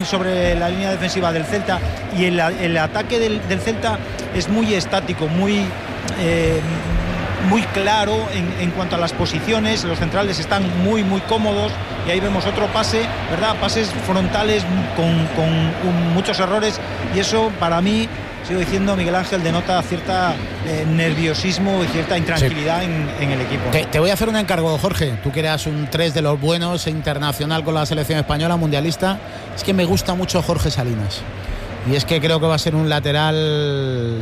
sobre la línea defensiva del Celta, y el ataque del Celta es muy estático, muy claro en cuanto a las posiciones. Los centrales están muy cómodos, y ahí vemos otro pase, ¿verdad? Pases frontales con muchos errores, y eso para mí, sigo diciendo, Miguel Ángel, denota cierta nerviosismo y cierta intranquilidad en el equipo. Te voy a hacer un encargo, Jorge. Tú que eras un 3 de los buenos, internacional con la selección española, mundialista. Es que me gusta mucho Jorge Salinas, y es que creo que va a ser un lateral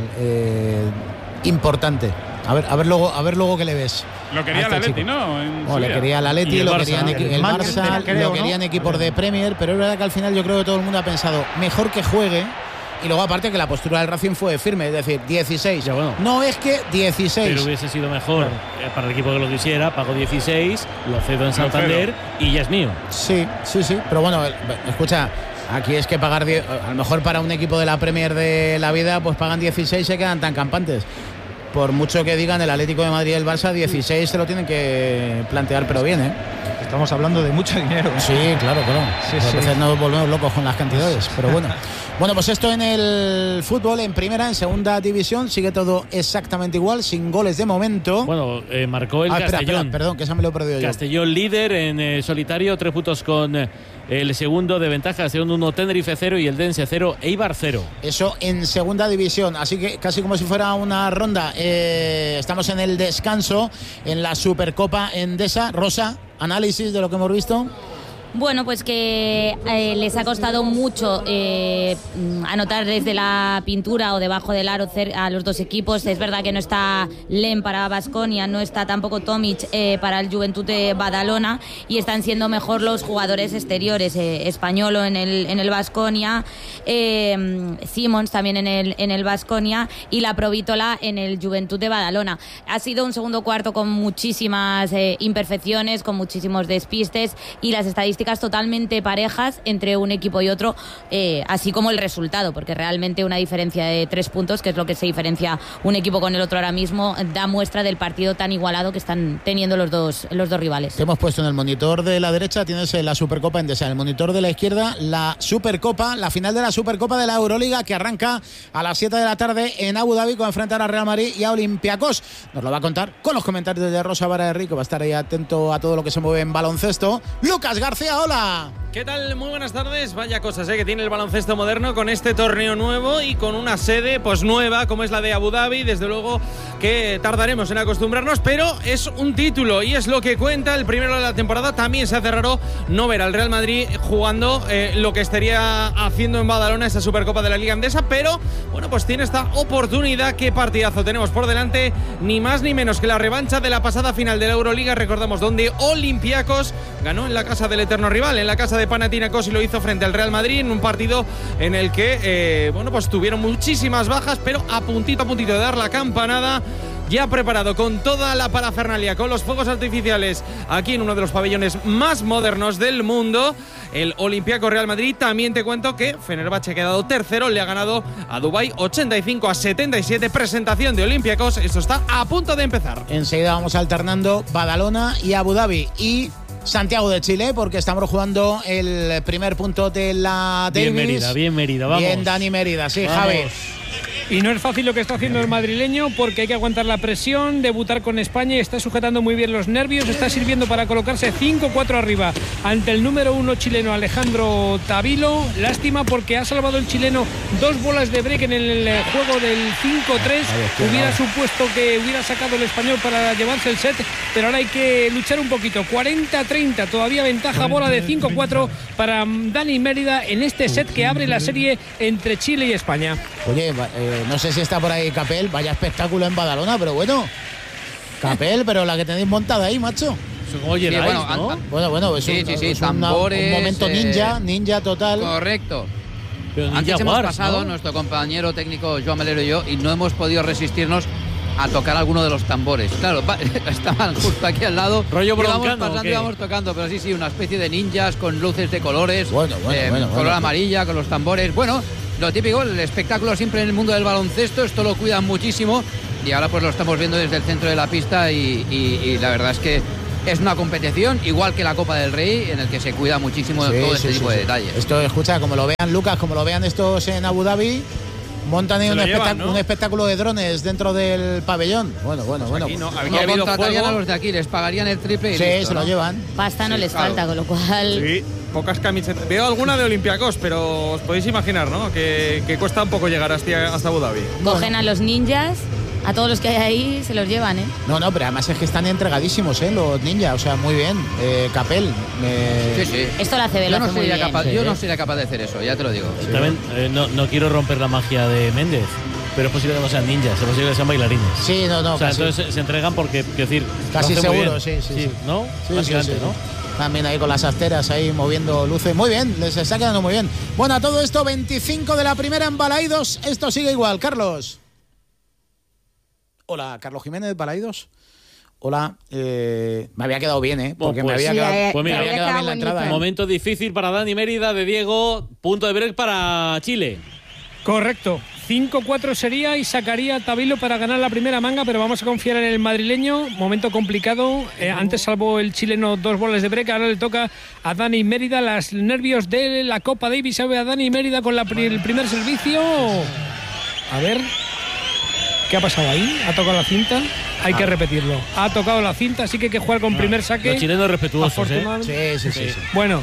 importante. A ver luego qué le ves. Lo quería el Atleti, ¿no? Le quería el Atleti, lo querían el Barça, lo querían equipos de Premier, pero es verdad que al final yo creo que todo el mundo ha pensado mejor que juegue. Y luego aparte que la postura del Racing fue firme, es decir, 16. Ya, bueno. No es que 16. Pero hubiese sido mejor para el equipo que lo quisiera. Pago 16, lo cedo en Santander y ya es mío. Sí. Pero bueno, escucha, aquí es que pagar a lo mejor para un equipo de la Premier de la vida, pues pagan 16 y se quedan tan campantes. Por mucho que digan el Atlético de Madrid y el Barça, 16 se lo tienen que plantear, pero bien, ¿eh? Estamos hablando de mucho dinero. Sí, claro. Sí. A veces nos volvemos locos con las cantidades, pero bueno. Bueno, pues esto en el fútbol, en primera, en segunda división, sigue todo exactamente igual, sin goles de momento. Bueno, marcó el Castellón. Espera, perdón, que esa me lo he perdido yo. Castellón líder en solitario, 3 puntos con el segundo de ventaja. Castellón 1, Tenerife 0 y el Dense 0, Eibar 0. Eso en segunda división, así que casi como si fuera una ronda. Estamos en el descanso, en la Supercopa Endesa. Rosa, análisis de lo que hemos visto. Bueno, pues que les ha costado mucho anotar desde la pintura o debajo del aro a los dos equipos. Es verdad que no está Lem para Baskonia, no está tampoco Tomic para el Juventud de Badalona, y están siendo mejor los jugadores exteriores. Españolo en el Baskonia, Simons también en el Baskonia, y la Provítola en el Juventud de Badalona. Ha sido un segundo cuarto con muchísimas imperfecciones, con muchísimos despistes, y las estadísticas totalmente parejas entre un equipo y otro, así como el resultado, porque realmente una diferencia de 3 puntos, que es lo que se diferencia un equipo con el otro ahora mismo, da muestra del partido tan igualado que están teniendo los dos rivales. Te hemos puesto en el monitor de la derecha, tienes la Supercopa Endesa, en el monitor de la izquierda la Supercopa, la final de la Supercopa de la Euroliga, que arranca a las 7 de la tarde en Abu Dhabi, con enfrentar a Real Madrid y a Olympiacos. Nos lo va a contar con los comentarios de Rosa Vara-Henrique, que va a estar ahí atento a todo lo que se mueve en baloncesto. Lucas García, hola. ¿Qué tal? Muy buenas tardes. Vaya cosas que tiene el baloncesto moderno con este torneo nuevo y con una sede pues nueva como es la de Abu Dhabi. Desde luego que tardaremos en acostumbrarnos, pero es un título y es lo que cuenta. El primero de la temporada. También se hace raro no ver al Real Madrid jugando lo que estaría haciendo en Badalona esa Supercopa de la Liga Endesa, pero bueno, pues tiene esta oportunidad. Qué partidazo tenemos por delante, ni más ni menos que la revancha de la pasada final de la Euroliga, recordamos, donde Olympiacos ganó en la casa del eterno rival, en la casa de Panathinaikos, y lo hizo frente al Real Madrid en un partido en el que bueno, pues tuvieron muchísimas bajas, pero a puntito de dar la campanada. Ya preparado con toda la parafernalia, con los fuegos artificiales, aquí en uno de los pabellones más modernos del mundo, el Olympiacos Real Madrid. También te cuento que Fenerbahce ha quedado tercero, le ha ganado a Dubái 85-77. Presentación de Olympiacos, esto está a punto de empezar. Enseguida vamos alternando Badalona y Abu Dhabi y Santiago de Chile, porque estamos jugando el primer punto de la Davis. Bien Mérida, vamos. Bien Dani Mérida, sí, vamos. Javi. Y no es fácil lo que está haciendo el madrileño, porque hay que aguantar la presión, debutar con España, y está sujetando muy bien los nervios, está sirviendo para colocarse 5-4 arriba ante el número 1 chileno Alejandro Tavilo. Lástima, porque ha salvado el chileno 2 bolas de break en el juego del 5-3. Hubiera supuesto que hubiera sacado el español para llevarse el set, pero ahora hay que luchar un poquito. 40-30, todavía ventaja, bola de 5-4 para Dani Mérida en este set que abre la serie entre Chile y España. Oye, no sé si está por ahí Capel, vaya espectáculo en Badalona, pero bueno, Capel, pero la que tenéis montada ahí, macho. Oye, sí, bueno, es un momento ninja total. Correcto. Pero antes hemos Wars, pasado, ¿no? Nuestro compañero técnico Joan Melero y yo, y no hemos podido resistirnos a tocar alguno de los tambores. Claro, estaban justo aquí al lado. Rollo broncano, íbamos pasando, íbamos tocando, pero sí, una especie de ninjas con luces de colores. Color amarilla, con los tambores. Bueno, lo típico, el espectáculo siempre en el mundo del baloncesto, esto lo cuidan muchísimo, y ahora pues lo estamos viendo desde el centro de la pista y la verdad es que Es una competición igual que la Copa del Rey, en el que se cuida muchísimo todo este tipo de detalles. Esto, escucha, como lo vean Lucas, como lo vean estos en Abu Dhabi, montan ahí un espectáculo de drones dentro del pabellón. Bueno. Aquí no contratarían a los de aquí, les pagarían el triple y listo, se lo llevan. Pasta no les falta, con lo cual... Sí, pocas camisetas. Veo alguna de Olympiacos, pero os podéis imaginar, ¿no? Que cuesta un poco llegar hasta Abu Dhabi. Cogen a los ninjas, a todos los que hay ahí, se los llevan, ¿eh? No, pero además es que están entregadísimos, los ninjas. O sea, muy bien. Capel. Sí. Esto lo hace Velo muy bien. Yo no sería capaz de hacer eso, ya te lo digo. Sí. También no quiero romper la magia de Méndez, pero es posible que no sean ninjas, es posible que sean bailarines. Sí, no. O sea, entonces se entregan porque, quiero decir, casi seguro, sí. ¿no? Sí, ¿no? También ahí con las asteras ahí moviendo luces. Muy bien, les está quedando muy bien. Bueno, a todo esto, 25 de la primera en Balaidos. Esto sigue igual. Carlos. Hola, Carlos Jiménez, Balaidos. Hola, me había quedado bien, porque me había quedado bien la entrada. Momento difícil para Dani Mérida, de Diego, punto de break para Chile. Correcto. 5-4 sería y sacaría Tabilo para ganar la primera manga, pero vamos a confiar en el madrileño. Momento complicado. Antes salvó el chileno 2 bolas de break. Ahora le toca a Dani Mérida. Los nervios de la Copa Davis. Se ve a Dani Mérida con el primer servicio. A ver. ¿Qué ha pasado ahí? ¿Ha tocado la cinta? Hay que repetirlo. Ha tocado la cinta, así que hay que jugar con primer saque. Los chilenos respetuosos, Sí. Bueno.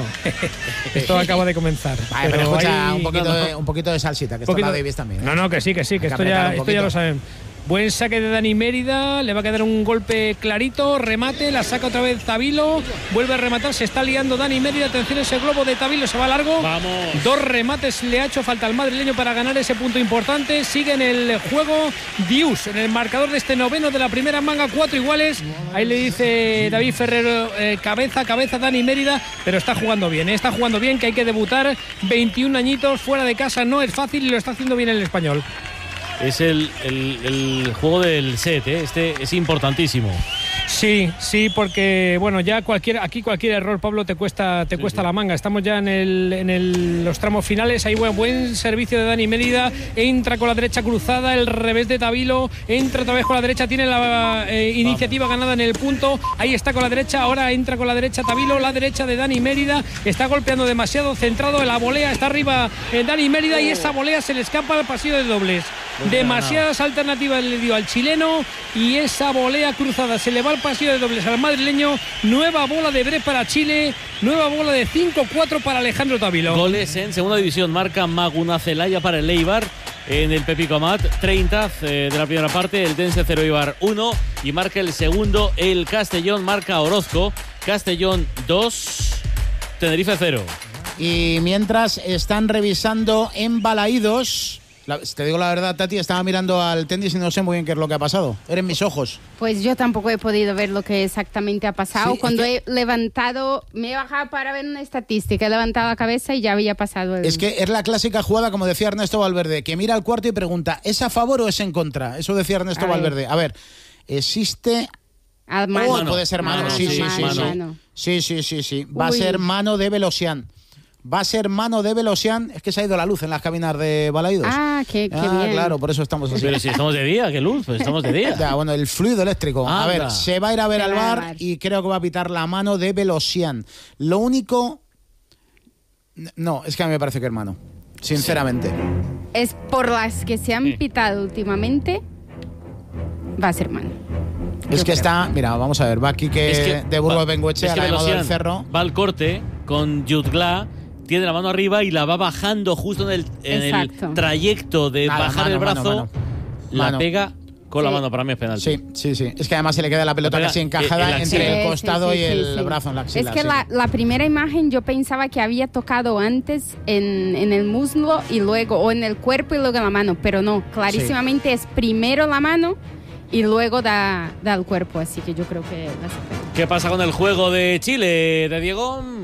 Esto acaba de comenzar. Vale, pero escucha, un poquito de salsita, que esto va Davis también. No, que sí, que esto ya lo saben. Buen saque de Dani Mérida, le va a quedar un golpe clarito, remate, la saca otra vez Tabilo, vuelve a rematar, se está liando Dani Mérida, atención, ese globo de Tabilo se va largo. Vamos. 2 remates le ha hecho falta al madrileño para ganar ese punto importante. Sigue en el juego Dius, en el marcador de este noveno de la primera manga, 4 iguales. Ahí le dice David Ferrero, cabeza Dani Mérida, pero está jugando bien, que hay que debutar, 21 añitos, fuera de casa no es fácil y lo está haciendo bien el español. Es el juego del set, este es importantísimo. Sí, porque bueno, ya cualquier error, Pablo, te cuesta la manga. Estamos ya en los tramos finales. Hay buen servicio de Dani Mérida, entra con la derecha cruzada, el revés de Tabilo, entra otra vez con la derecha, tiene la iniciativa ganada en el punto. Ahí está con la derecha, ahora entra con la derecha Tabilo, la derecha de Dani Mérida, está golpeando demasiado centrado en la volea, está arriba Dani Mérida y esa volea se le escapa al pasillo de dobles. Demasiadas alternativas le dio al chileno y esa volea cruzada se le va al pasillo de dobles al madrileño. Nueva bola de break para Chile, nueva bola de 5-4 para Alejandro Tabilo. Goles en segunda división, marca Maguna Celaya para el Eibar en el Pepico Amat, 30 de la primera parte, el Dense 0 Eibar 1 y marca el segundo el Castellón, marca Orozco, Castellón 2, Tenerife 0. Y mientras están revisando en Balaidos... Te digo la verdad, Tati, estaba mirando al tenis y no sé muy bien qué es lo que ha pasado. Eran mis ojos. Pues yo tampoco he podido ver lo que exactamente ha pasado. Sí, cuando he levantado, me he bajado para ver una estadística, he levantado la cabeza y ya había pasado. Es que es la clásica jugada, como decía Ernesto Valverde, que mira al cuarto y pregunta, ¿es a favor o es en contra? Eso decía Ernesto Valverde. A ver, existe... Mano. Puede ser mano. Sí. Va a ser mano de Velosian. Es que se ha ido la luz en las cabinas de Balaidos. Qué bien. Claro, por eso estamos así. Pero si estamos de día, ¿qué luz? Pues estamos de día. Ya, bueno, el fluido eléctrico. A ver, se va a ir a ver al VAR y creo que va a pitar la mano de Velosian. Lo único... No, es que a mí me parece que hermano. Sinceramente. Es por las que se han pitado últimamente, va a ser mano. Es que está... Mira, vamos a ver. Va Quique de Burgos Bengoechea, la llamada del Cerro. Va al corte con Jutgla, tiene la mano arriba y la va bajando justo en el trayecto de bajar el brazo. La pega con la mano, para mí es penal. Sí. Es que además se le queda la pelota casi encajada entre el costado y el brazo en la axila. Es que la primera imagen yo pensaba que había tocado antes en el muslo y luego, o en el cuerpo y luego en la mano, pero no, clarísimamente es primero la mano y luego da al cuerpo, así que yo creo que... ¿Qué pasa con el juego de Chile, de Diego?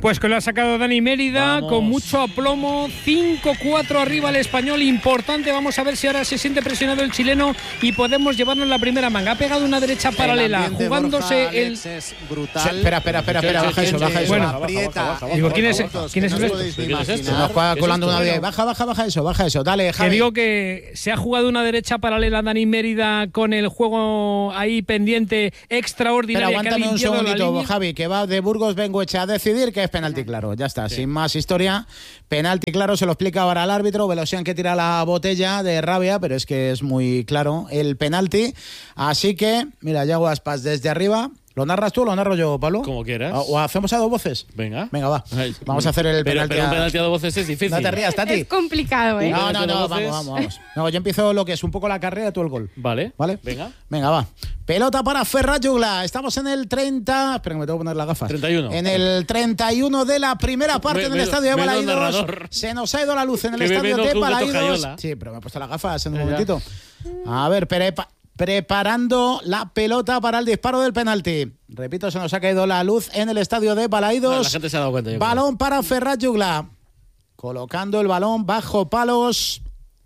Pues que lo ha sacado Dani Mérida. Vamos. Con mucho aplomo, 5-4 arriba el español, importante. Vamos a ver si ahora se siente presionado el chileno y podemos llevarnos la primera manga. Ha pegado una derecha paralela, jugándose el... Es brutal. Espera, baja eso. Bueno, aprieta. Digo, ¿quién es el resto? Nos va colando una de... Baja eso. Dale, Javi. Que digo que se ha jugado una derecha paralela Dani Mérida con el juego ahí pendiente extraordinario. Pero aguántame un segundito, Javi, que va de Burgos Bengoechea a decidir que es penalti claro. Ya está, sin más historia. Penalti claro, se lo explica ahora al árbitro. Velosian que tira la botella de rabia, pero es que es muy claro el penalti. Así que, mira, Yago Aspas desde arriba. ¿Lo narras tú o lo narro yo, Pablo? Como quieras. ¿O hacemos a dos voces? Venga, va. Vamos a hacer el penalti. Pero un penalti a dos voces es difícil. No te rías, Tati. Es complicado, ¿eh? No, vamos. No, yo empiezo lo que es un poco la carrera, tú el gol. Vale. Venga, va. Pelota para Ferran Jugla. Estamos en el 30... Espera que me tengo que poner las gafas. 31. En el 31 de la primera parte en el estadio de Balaidos. Se nos ha ido la luz en el estadio de Balaidos. Sí, pero me he puesto las gafas en un momentito. A ver, preparando la pelota para el disparo del penalti. Repito, se nos ha caído la luz en el estadio de Balaidos. La gente se ha dado cuenta. Balón para Ferran Jugla. Colocando el balón bajo palos.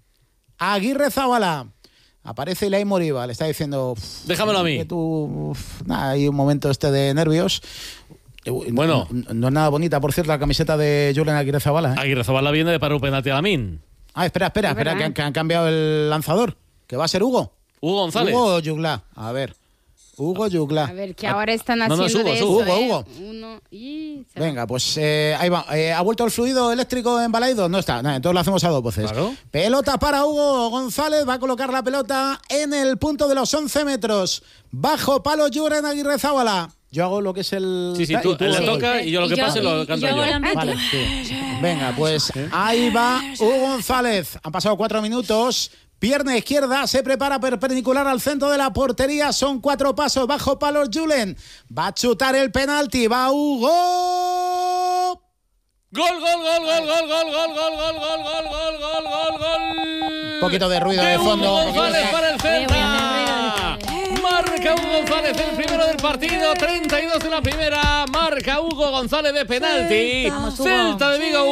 Aguirre Zabala. Aparece Ilay Moriba. Le está diciendo... Déjamelo a mí. Que hay un momento de nervios. Bueno. No es nada bonita, por cierto, la camiseta de Julen Aguirre Zabala. Aguirre Zabala viene de parar un penalti a Lamin. Espera, que han cambiado el lanzador. Que va a ser Hugo González. Hugo Jugla. A ver. Hugo Jugla. A ver, que ahora están haciendo Hugo. Venga, pues ahí va. ¿Ha vuelto el fluido eléctrico en Balaidos? No está. Entonces lo hacemos a dos voces. Claro. Pelota para Hugo González. Va a colocar la pelota en el punto de los 11 metros. Bajo palo Julen Aguirre Zabala. Yo hago lo que es el... Sí, tú la toca y yo lo que pase lo canto yo. Vale, sí. Venga, pues ahí va Hugo González. Han pasado 4 minutos. Pierna izquierda, se prepara perpendicular al centro de la portería. Son 4 pasos, bajo palos Julen. Va a chutar el penalti, va Hugo. ¡Gol! Un poquito de ruido de fondo. González para el Celta. Marca Hugo González, el primero del partido. 32 de la primera. Marca Hugo González de penalti. Celta de Vigo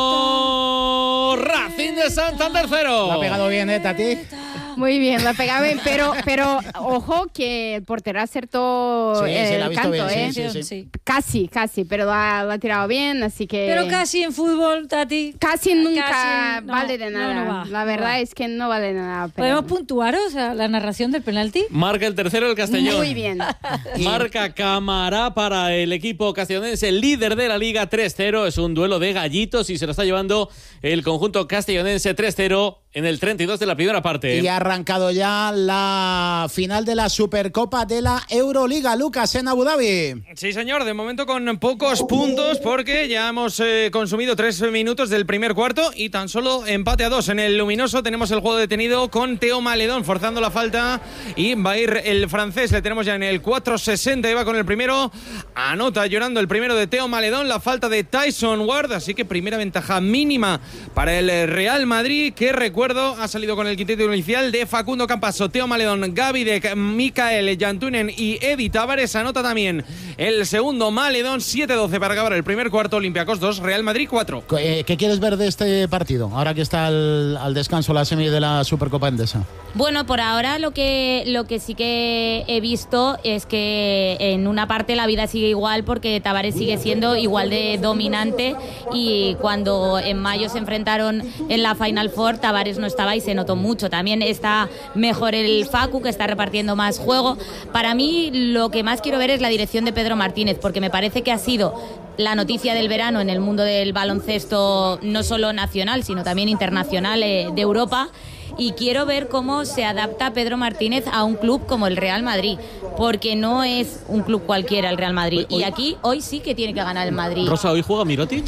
1. Racing de Santander 0. Lo ha pegado bien, Tati. Muy bien, la pegaba bien, pero ojo que el portero acertó el canto, bien, sí. Casi, pero lo ha tirado bien, así que... Pero casi en fútbol, Tati. Casi nunca vale de nada. La verdad es que no vale de nada. Pero... ¿Podemos puntuaros la narración del penalti? Marca el tercero el Castellón. Muy bien. Marca Camará para el equipo castellonense, el líder de la Liga 3-0. Es un duelo de gallitos y se lo está llevando el conjunto castellonense 3-0 en el 32 de la primera parte. Y ha arrancado ya la final de la Supercopa de la Euroliga, Lucas, en Abu Dhabi. Sí, señor, de momento con pocos puntos porque ya hemos consumido 3 minutos del primer cuarto y tan solo empate a 2. En el luminoso tenemos el juego detenido con Teo Maledón forzando la falta y va a ir el francés. Le tenemos ya en el 4.60 y va con el primero. Anota llorando el primero de Teo Maledón, la falta de Tyson Ward, así que primera ventaja mínima para el Real Madrid, que recuerdo ha salido con el quinteto inicial de Facundo Campaso, Teo Maledón, Gavidec, Mikael Jantunen y Edi Tavares. Anota también el segundo Maledón. 7-12 para acabar el primer cuarto. Olympiacos 2, Real Madrid 4. ¿Qué quieres ver de este partido? Ahora que está al descanso la semi de la Supercopa Endesa. Bueno, por ahora lo que sí que he visto es que en una parte la vida sigue igual porque Tavares sigue siendo igual de dominante, y cuando en mayo se enfrentaron en la Final Four, Tavares no estaba y se notó mucho. También está mejor el Facu, que está repartiendo más juego. Para mí lo que más quiero ver es la dirección de Pedro Martínez, porque me parece que ha sido la noticia del verano en el mundo del baloncesto, no solo nacional, sino también internacional de Europa. Y quiero ver cómo se adapta Pedro Martínez a un club como el Real Madrid, porque no es un club cualquiera el Real Madrid. Y aquí hoy sí que tiene que ganar el Madrid. Rosa, ¿hoy juega Mirotic?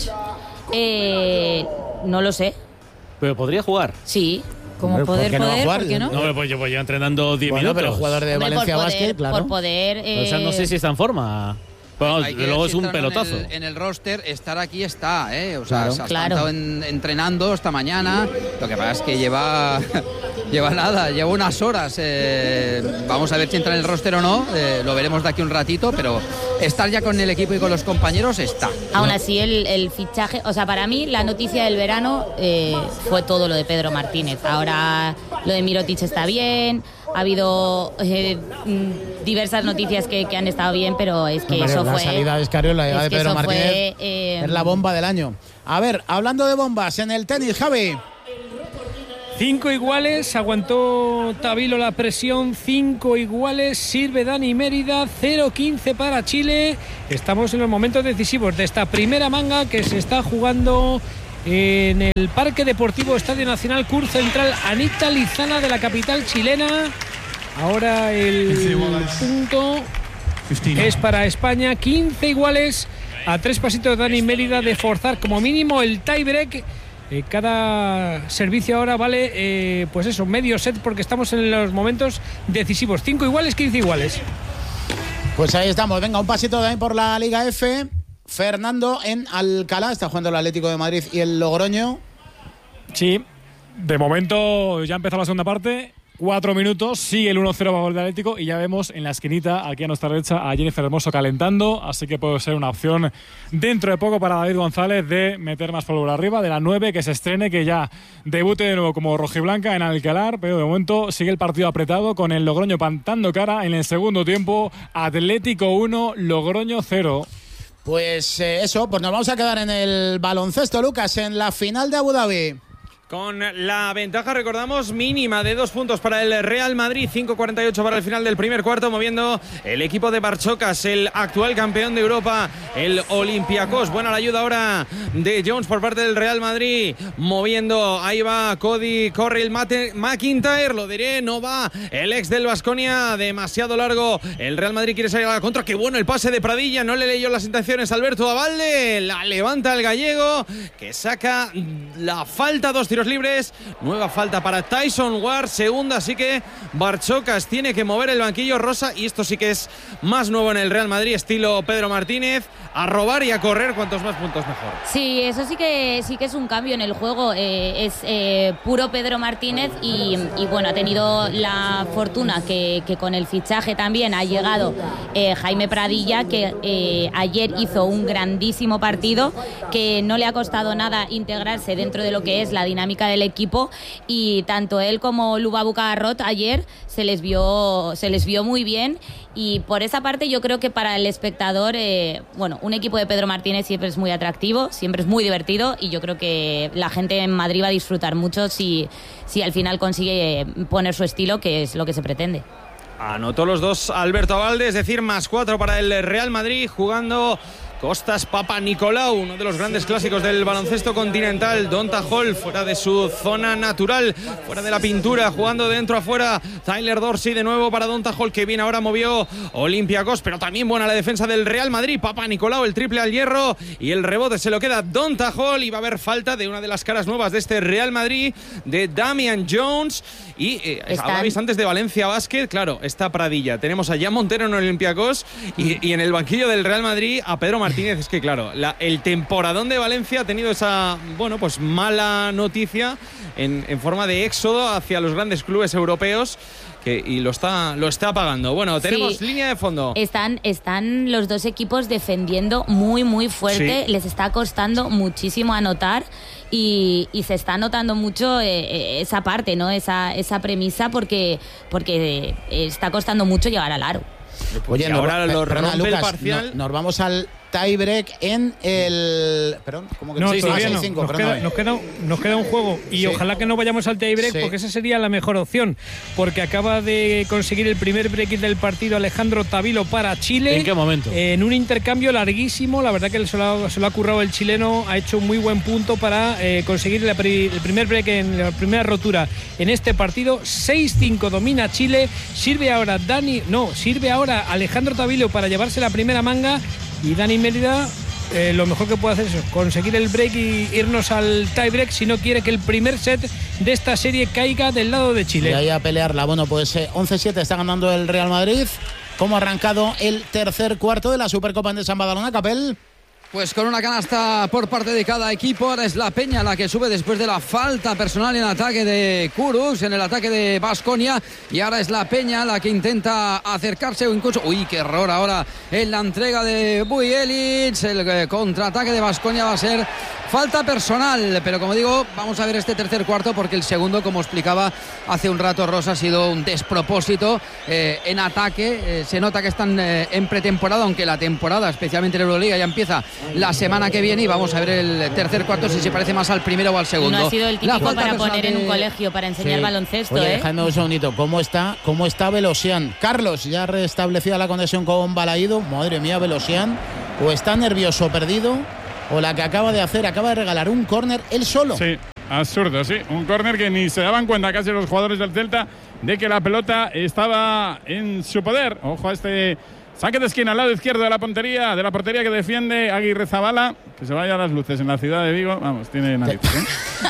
No lo sé. ¿Pero podría jugar? Sí. Como poder, ¿por qué no? No, pues yo entrenando 10 minutos. Pero el jugador de Valencia Basket, claro. Por poder... O sea, no sé si está en forma. Bueno, luego es un pelotazo. En el roster, estar aquí está, ¿eh? O sea, claro. Ha estado entrenando esta mañana. Lo que pasa es que lleva Lleva nada, lleva unas horas. Vamos a ver si entra en el roster o no. Lo veremos de aquí un ratito, pero estar ya con el equipo y con los compañeros está. Aún así, el fichaje, o sea, para mí la noticia del verano fue todo lo de Pedro Martínez. Ahora lo de Mirotic está bien. Ha habido diversas noticias que han estado bien, pero es que eso fue... La salida de Escariolo, la llegada de Pedro Martínez es la bomba del año. A ver, hablando de bombas, en el tenis, Javi. 5 iguales, aguantó Tavilo la presión, 5 iguales, sirve Dani Mérida, 0-15 para Chile. Estamos en los momentos decisivos de esta primera manga que se está jugando en el Parque Deportivo Estadio Nacional Cur Central Anita Lizana de la capital chilena. Ahora el punto es para España, 15 iguales, a 3 pasitos de Dani Mérida de forzar como mínimo el tiebreak. Cada servicio ahora vale, pues eso, medio set, porque estamos en los momentos decisivos. 5 iguales, 15 iguales. Pues ahí estamos. Venga, un pasito también por la Liga F. Fernando en Alcalá, está jugando el Atlético de Madrid y el Logroño. Sí, de momento ya empezó la segunda parte. 4 minutos, sigue el 1-0 a favor del Atlético y ya vemos en la esquinita, aquí a nuestra derecha, a Jennifer Hermoso calentando, así que puede ser una opción dentro de poco para David González de meter más pólvora arriba, de la 9, que se estrene, que ya debute de nuevo como rojiblanca en Alcalá, pero de momento sigue el partido apretado con el Logroño plantando cara en el segundo tiempo. Atlético 1, Logroño 0. Pues eso, pues nos vamos a quedar en el baloncesto, Lucas, en la final de Abu Dhabi. Con la ventaja, recordamos, mínima de 2 puntos para el Real Madrid, 5:48 para el final del primer cuarto, moviendo el equipo de Barchocas, el actual campeón de Europa, el Olympiacos. Buena la ayuda ahora de Jones por parte del Real Madrid, moviendo, ahí va Cody Corriel McIntyre, lo diré, no va el ex del Baskonia, demasiado largo, el Real Madrid quiere salir a la contra, qué bueno el pase de Pradilla, no le leyó las intenciones a Alberto Abalde, la levanta el gallego, que saca la falta, 2 tiros libres, nueva falta para Tyson Ward, segunda, así que Barchocas tiene que mover el banquillo rosa, y esto sí que es más nuevo en el Real Madrid, estilo Pedro Martínez, a robar y a correr, cuantos más puntos mejor. Sí, eso sí que es un cambio en el juego, es puro Pedro Martínez y bueno, ha tenido la fortuna que con el fichaje también ha llegado Jaime Pradilla, que ayer hizo un grandísimo partido, que no le ha costado nada integrarse dentro de lo que es la dinámica del equipo, y tanto él como Lubabu Cagarrot ayer se les vio muy bien, y por esa parte yo creo que para el espectador, bueno, un equipo de Pedro Martínez siempre es muy atractivo, siempre es muy divertido, y yo creo que la gente en Madrid va a disfrutar mucho si al final consigue poner su estilo, que es lo que se pretende. Anotó los dos Alberto Abalde, es decir, más 4 para el Real Madrid, jugando Costas Papanikolaou, uno de los grandes clásicos del baloncesto continental. Donta Hall fuera de su zona natural, fuera de la pintura, jugando de dentro a fuera. Tyler Dorsey de nuevo para Donta Hall, que bien ahora movió Olympiacos, pero también buena la defensa del Real Madrid. Papanikolaou, el triple al hierro, y el rebote se lo queda Donta Hall, y va a haber falta de una de las caras nuevas de este Real Madrid, de Damian Jones. Y hablabais antes de Valencia Basket, claro, está Pradilla, tenemos a Jan Montero en Olympiacos y en el banquillo del Real Madrid a Pedro Martínez. Es que claro, el temporadón de Valencia ha tenido esa, bueno, pues mala noticia en forma de éxodo hacia los grandes clubes europeos, y lo está pagando. Bueno, tenemos línea de fondo. Están los dos equipos defendiendo muy, muy fuerte. Sí. Les está costando muchísimo anotar. Y se está notando mucho esa parte, ¿no? Esa premisa, porque está costando mucho llegar al aro. Oye, ahora lo rompe Lucas, el parcial. Nos vamos al tiebreak en el... Perdón, ¿cómo que no? Todavía no. Nos queda un juego, y ojalá que no vayamos al tiebreak, porque esa sería la mejor opción, porque acaba de conseguir el primer break del partido Alejandro Tavilo para Chile. ¿En qué momento? En un intercambio larguísimo, la verdad que se lo ha currado el chileno, ha hecho un muy buen punto para conseguir el primer break en la primera rotura en este partido. 6-5 domina Chile, sirve ahora Alejandro Tavilo para llevarse la primera manga, y Dani Mérida lo mejor que puede hacer es conseguir el break y irnos al tiebreak si no quiere que el primer set de esta serie caiga del lado de Chile. Y ahí a pelearla. Bueno, pues 11-7 está ganando el Real Madrid. ¿Cómo ha arrancado el tercer cuarto de la Supercopa Endesa en Badalona, Capel? Pues con una canasta por parte de cada equipo. Ahora es la Peña la que sube después de la falta personal en ataque de Kurux, en el ataque de Baskonia. Y ahora es la Peña la que intenta acercarse o incluso... Uy, qué error ahora en la entrega de Bujelic. El contraataque de Baskonia va a ser falta personal. Pero como digo, vamos a ver este tercer cuarto porque el segundo, como explicaba hace un rato Rosa, ha sido un despropósito en ataque. Se nota que están en pretemporada, aunque la temporada, especialmente en Euroliga, ya empieza la semana que viene, y vamos a ver el tercer cuarto si se parece más al primero o al segundo. No ha sido el típico para poner en un colegio para enseñar baloncesto. Oye, dejadme un segundito. ¿Cómo está Velosian? Carlos, ya restablecida la conexión con Balaído. Madre mía, Velosian, o está nervioso, perdido, o la que acaba de regalar un córner él solo. Sí, absurdo, sí. Un córner que ni se daban cuenta casi los jugadores del Celta de que la pelota estaba en su poder. Ojo a este saque de esquina al lado izquierdo de la portería que defiende Aguirrezabala. Que se vaya a las luces en la ciudad de Vigo. Vamos, tiene narices, ¿eh?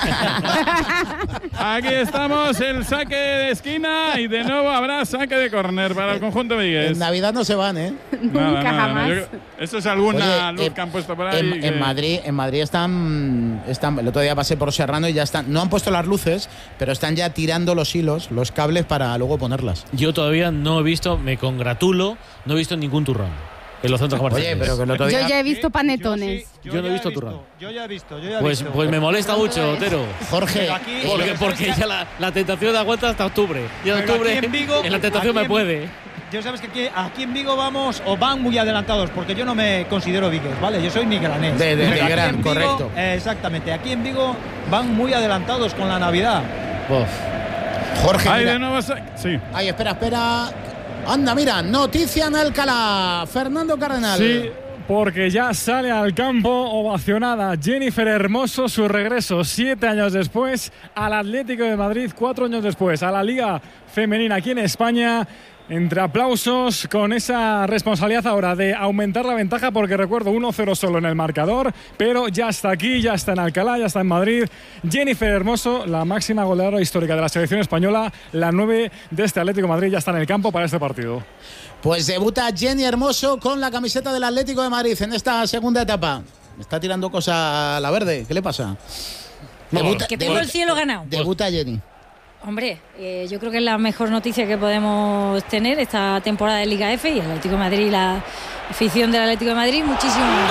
Aquí estamos, el saque de esquina, y de nuevo habrá saque de córner para el conjunto vigués. En Navidad no se van, ¿eh? Nunca, jamás. Esto es alguna luz que han puesto por ahí. En Madrid están. El otro día pasé por Serrano y ya están. No han puesto las luces, pero están ya tirando los hilos, los cables para luego ponerlas. Yo todavía no he visto, me congratulo, no he visto ningún turrón en los centros comerciales. Oye, pero que el otro día... Yo ya he visto panetones. Yo no he visto turrón. Yo ya he visto. Pues me molesta mucho, Otero. Jorge, porque ya la tentación de aguanta hasta octubre. Y en octubre en la tentación me puede. Yo sabes que aquí en Vigo van muy adelantados, porque yo no me considero vigués, ¿vale? Yo soy migranés. De Migrán, correcto. Exactamente. Aquí en Vigo van muy adelantados con la Navidad. Jorge, ahí mira. de nuevo sí. Ahí, espera. Anda, mira, noticia en Alcalá. Fernando Cardenal. Sí, porque ya sale al campo ovacionada Jennifer Hermoso, su regreso 7 años después al Atlético de Madrid, 4 años después a la Liga Femenina aquí en España. Entre aplausos, con esa responsabilidad ahora de aumentar la ventaja, porque recuerdo 1-0 solo en el marcador, pero ya está aquí, ya está en Alcalá, ya está en Madrid. Jennifer Hermoso, la máxima goleadora histórica de la selección española, la 9 de este Atlético de Madrid, ya está en el campo para este partido. Pues debuta Jenny Hermoso con la camiseta del Atlético de Madrid en esta segunda etapa. Me está tirando cosa a la verde, ¿qué le pasa? Que tengo el cielo ganado. Debuta Jenny. Hombre, yo creo que es la mejor noticia que podemos tener esta temporada de Liga F, y el Atlético de Madrid, la afición del Atlético de Madrid, muchísimo más.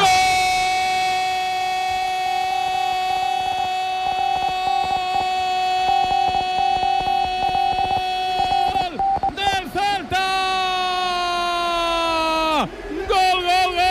¡Gol del Celta! ¡Gol!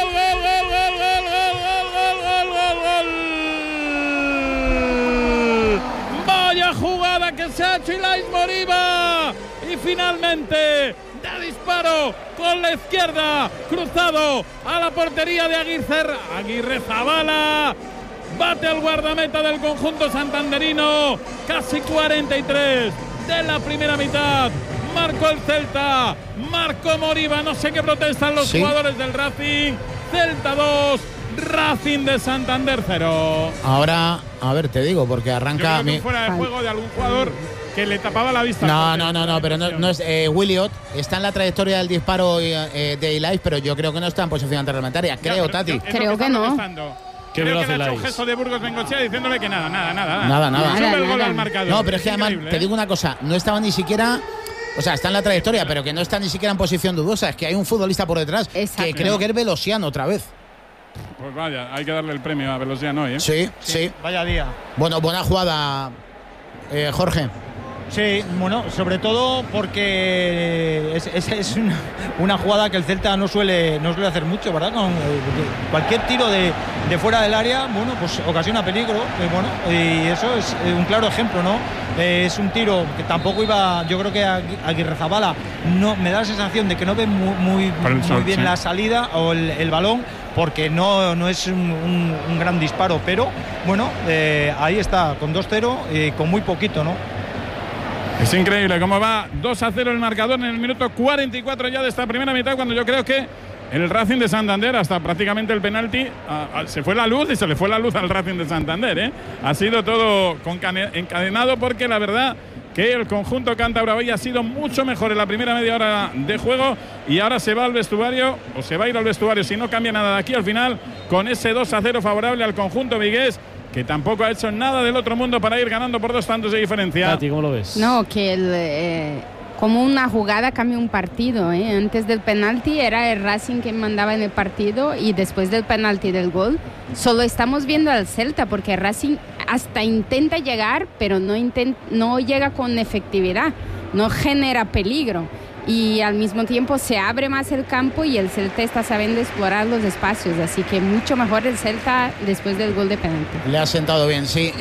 ¡Vaya jugada que se ha hecho Ilais Moriba! Y finalmente, de disparo con la izquierda, cruzado a la portería de Aguirrezabala. Bate al guardameta del conjunto santanderino. Casi 43 de la primera mitad. Marcó el Celta, marcó Moriba. No sé qué protestan los jugadores del Racing. Celta 2, Racing de Santander 0. Ahora, a ver, te digo, porque arranca... Yo creo que fuera de juego de algún jugador que le tapaba la vista. No, pero no es Williot. Está en la trayectoria del disparo de Ilais, pero yo creo que no está en posición antirreglamentaria. Creo, Tati. Creo que no. Creo que le ha hecho un gesto de Burgos Bengochea diciéndole que nada. Nada. Sube el gol al marcador. No, pero es que además, te digo una cosa, no estaba ni siquiera... O sea, está en la trayectoria, pero que no está ni siquiera en posición dudosa. Es que hay un futbolista por detrás. Exacto. Que creo que es Velosian otra vez. Pues vaya, hay que darle el premio a Velosian hoy, ¿eh? Sí. Vaya día. Bueno, buena jugada, Jorge. Sí, bueno, sobre todo porque es una jugada que el Celta no suele hacer mucho, ¿verdad? Con cualquier tiro de fuera del área, bueno, pues ocasiona peligro, y eso es un claro ejemplo, ¿no? Es un tiro que tampoco iba, yo creo que Aguirrezabala no me da la sensación de que no ve muy bien la salida o el balón, porque no es un gran disparo, pero bueno, ahí está, con 2-0, con muy poquito, ¿no? Es increíble cómo va 2-0 el marcador en el minuto 44 ya de esta primera mitad, cuando yo creo que el Racing de Santander, hasta prácticamente el penalti, se fue la luz y se le fue la luz al Racing de Santander, ¿eh? Ha sido todo encadenado, porque la verdad que el conjunto cántabro había sido mucho mejor en la primera media hora de juego y ahora se va al vestuario, o se va a ir al vestuario si no cambia nada de aquí al final, con ese 2-0 favorable al conjunto vigués, que tampoco ha hecho nada del otro mundo para ir ganando por 2 tantos de diferencia. Tati, ¿cómo lo ves? No, que como una jugada cambia un partido. Antes del penalti era el Racing que mandaba en el partido y después del penalti del gol solo estamos viendo al Celta, porque Racing hasta intenta llegar, pero no llega con efectividad, no genera peligro. Y al mismo tiempo se abre más el campo y el Celta está sabiendo explorar los espacios, así que mucho mejor el Celta después del gol de penalti. Le ha sentado bien, sí.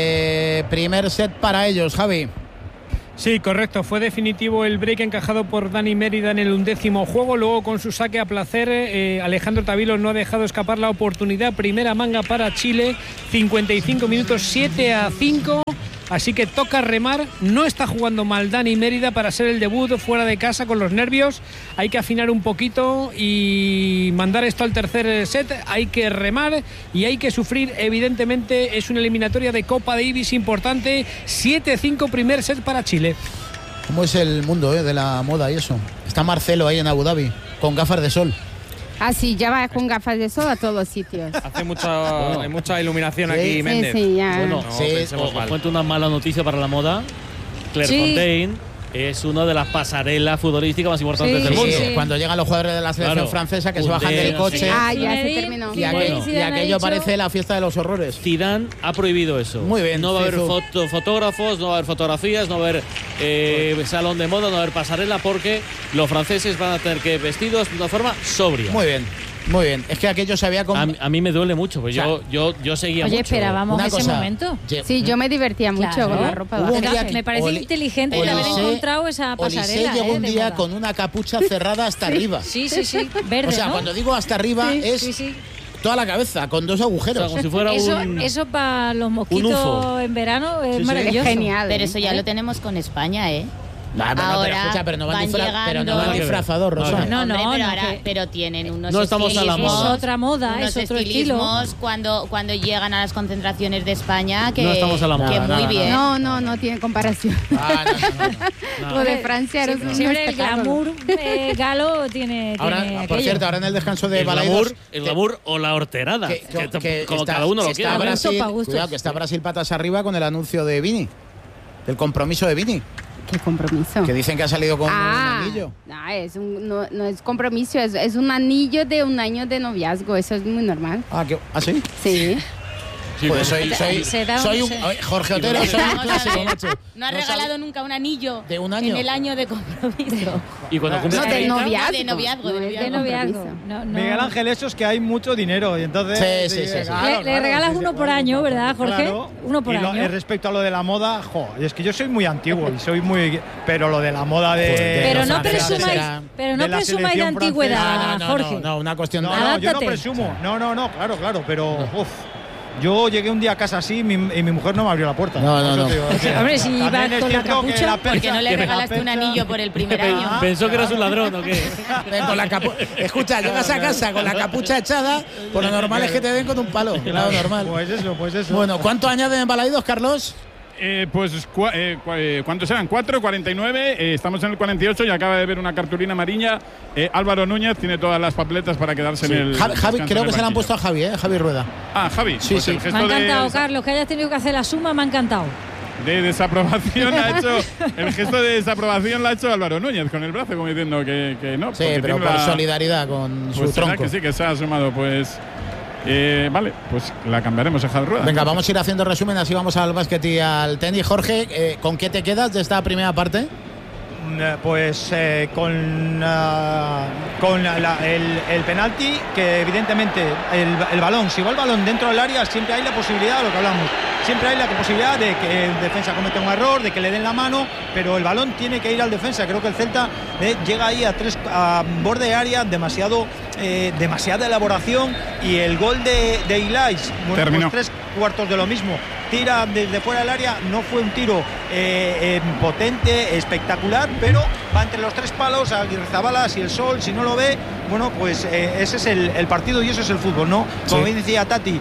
Primer set para ellos, Javi. Sí, correcto. Fue definitivo el break encajado por Dani Mérida en el 11º juego. Luego, con su saque a placer, Alejandro Tavilo no ha dejado escapar la oportunidad. Primera manga para Chile. 55 minutos, 7-5. Así que toca remar. No está jugando mal Dani Mérida para ser el debut fuera de casa con los nervios. Hay que afinar un poquito y mandar esto al tercer set. Hay que remar y hay que sufrir. Evidentemente es una eliminatoria de Copa Davis importante. 7-5 primer set para Chile. ¿Cómo es el mundo de la moda y eso? Está Marcelo ahí en Abu Dhabi con gafas de sol. Ah, sí, ya va con gafas de sol a todos los sitios. Hay mucha iluminación aquí, Méndez. Sí, ya. Bueno, os cuento una mala noticia para la moda. Clairefontaine es una de las pasarelas futbolísticas más importantes del mundo. Cuando llegan los jugadores de la selección francesa que se bajan del coche. Ya se terminó. Y aquello parece la fiesta de los horrores. Zidane ha prohibido eso. Muy bien. No va a haber fotógrafos, no va a haber fotografías, no va a haber salón de moda, no va a haber pasarela, porque los franceses van a tener que ir vestidos de una forma sobria. Muy bien. Muy bien, es que aquello se había... A mí me duele mucho, pues yo seguía mucho. Oye, esperábamos ese momento. Sí, yo me divertía mucho con la ropa baja. Me parece inteligente el haber encontrado esa pasarela. Llegó un día con una capucha cerrada hasta arriba. Sí, verde, o sea, ¿no? cuando digo hasta arriba es toda la cabeza, con 2 agujeros. O sea, como si fuera eso para los mosquitos en verano es maravilloso. Es genial. Pero eso ya lo tenemos con España, ¿eh? Pero no van disfrazados, Rosa. No, pero tienen unos no estamos a la moda. Es otra moda, es otro estilo. Cuando llegan a las concentraciones de España, que, no estamos a la moda. Que muy bien. No tiene comparación. Lo de Francia siempre el glamour galo tiene. Ahora, por cierto, ahora en el descanso de Balaidos, el glamour o la horterada, que como cada uno lo quiera. Cuidado, que está Brasil patas arriba con el anuncio de Vini, del compromiso de Vini. ¿Qué compromiso? Que dicen que ha salido con un anillo. No es compromiso, es un anillo de un año de noviazgo. Eso es muy normal. ¿Ah, sí? Sí. Pues soy un Jorge Otero, soy un clásico, macho. No ha regalado nunca un anillo de un año en el año de compromiso. Y cuando cumple de noviazgo. Miguel Ángel, eso es que hay mucho dinero y entonces le regalas uno por año, ¿verdad, Jorge? Claro. Uno por año. Respecto a lo de la moda, es que yo soy muy antiguo y soy muy, pero lo de la moda pero no presumáis de antigüedad, Jorge. No, una cuestión de yo no presumo. No, claro, pero yo llegué un día a casa así y mi mujer no me abrió la puerta. No. Hombre, si ibas con la capucha. Porque no le regalaste un anillo por el primer año. Pensó que eras un ladrón o qué. Escucha, llegas a casa con la capucha echada, por lo normal es que te den con un palo. Claro, normal. Pues eso. Bueno, ¿cuánto añaden en Balaidos, Carlos? ¿Cuántos eran? 4:49. Estamos en el 48 y acaba de ver una cartulina amarilla. Álvaro Núñez tiene todas las papeletas para quedarse en el. Javi, creo que se la han puesto a Javi, Javi Rueda. Javi. Sí. Me ha encantado, Carlos, que hayas tenido que hacer la suma, me ha encantado. De desaprobación el gesto de desaprobación lo ha hecho Álvaro Núñez con el brazo, como diciendo que no. Sí, pero por solidaridad con su tronco. Que sí, que se ha sumado, pues. Vale, pues la cambiaremos a Javi Rueda. Venga, vamos a ir haciendo resumen, así vamos al básquet y al tenis. Jorge, ¿con qué te quedas de esta primera parte? Pues con el penalti, que evidentemente el balón, si va el balón dentro del área, siempre hay la posibilidad, lo que hablamos, siempre hay la posibilidad de que el defensa cometa un error, de que le den la mano, pero el balón tiene que ir al defensa. Creo que el Celta llega ahí a borde de área, demasiada elaboración, y el gol de Ilais, pues 3 cuartos de lo mismo. tira desde fuera del área, no fue un tiro potente, espectacular, pero va entre los 3 palos, Aguirrezabala, si el sol, si no lo ve, bueno, pues ese es el partido y eso es el fútbol, ¿no? Como bien decía Tati,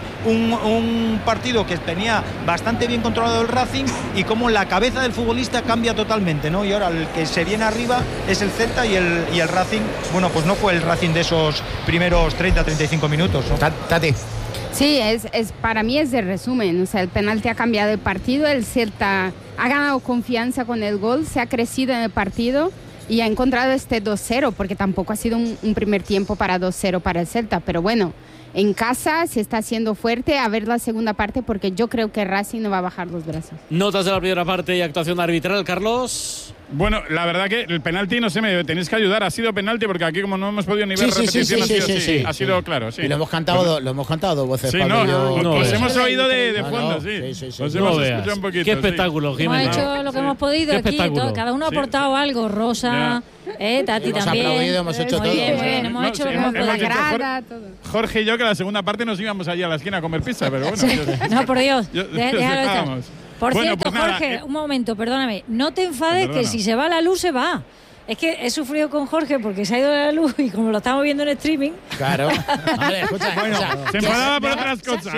un partido que tenía bastante bien controlado el Racing y como la cabeza del futbolista cambia totalmente, ¿no? Y ahora el que se viene arriba es el Celta y el Racing, bueno, pues no fue el Racing de esos primeros 30-35 minutos, ¿no? Tati. Sí, para mí es el resumen. O sea, el penalti ha cambiado el partido, el Celta ha ganado confianza con el gol, se ha crecido en el partido y ha encontrado este 2-0, porque tampoco ha sido un primer tiempo para 2-0 para el Celta. Pero bueno, en casa se está haciendo fuerte, a ver la segunda parte, porque yo creo que Racing no va a bajar los brazos. Notas de la primera parte y actuación arbitral, Carlos. Bueno, la verdad que el penalti, no sé, me tenéis que ayudar. Ha sido penalti porque aquí, como no hemos podido ni ver repetición, ha sido claro. Sí. Y lo hemos cantado dos voces. Sí, os hemos oído de fondo, sí. Os hemos escuchado un poquito. Qué espectáculo, Jiménez. Hemos hecho lo que hemos podido aquí. Cada uno ha aportado algo. Rosa, Tati hemos también. Aplaudido, hemos hecho todo. Muy bien, hemos hecho lo que hemos podido. Jorge y yo, que la segunda parte nos íbamos allí a la esquina a comer pizza, pero bueno. No, por Dios. Déjalo estar. Por cierto, pues Jorge, un momento, perdóname. No te enfades que si se va la luz, se va. Es que he sufrido con Jorge porque se ha ido la luz y como lo estamos viendo en streaming. Claro. Hombre, escucha. Se enfadaba por otras cosas.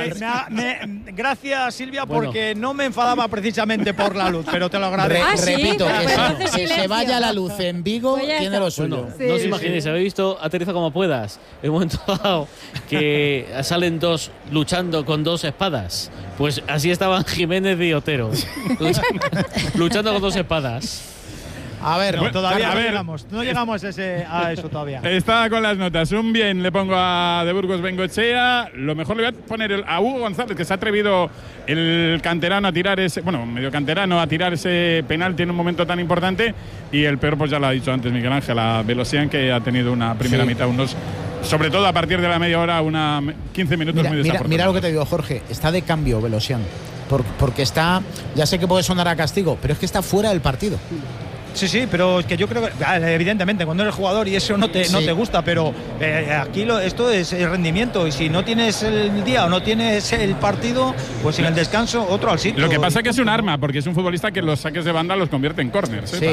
Gracias, Silvia, porque no me enfadaba precisamente por la luz, pero te lo agradezco. Repito, que se vaya la luz en Vigo, tiene lo suyo. No os imaginéis, habéis visto Aterriza como puedas. En un momento dado que salen dos luchando con 2 espadas. Pues así estaban Jiménez y Otero. luchando con 2 espadas. A ver, todavía no llegamos a eso todavía. Estaba con las notas. Un bien le pongo a De Burgos Bengoechea. Lo mejor le voy a poner a Hugo González, que se ha atrevido el canterano a tirar medio canterano a tirar ese penalti en un momento tan importante. Y el peor, pues ya lo ha dicho antes Miguel Ángel, a Velosian, que ha tenido una primera mitad, sobre todo a partir de la media hora, 15 minutos muy desafortunados. Mira lo que te digo, Jorge. Está de cambio Velosian. Porque está, ya sé que puede sonar a castigo, pero es que está fuera del partido. Sí, pero es que yo creo que evidentemente cuando eres jugador y eso no te gusta, pero aquí esto es el rendimiento y si no tienes el día o no tienes el partido, pues en el descanso otro al sitio. Lo que pasa es que es un arma, porque es un futbolista que los saques de banda los convierte en córners. Sí,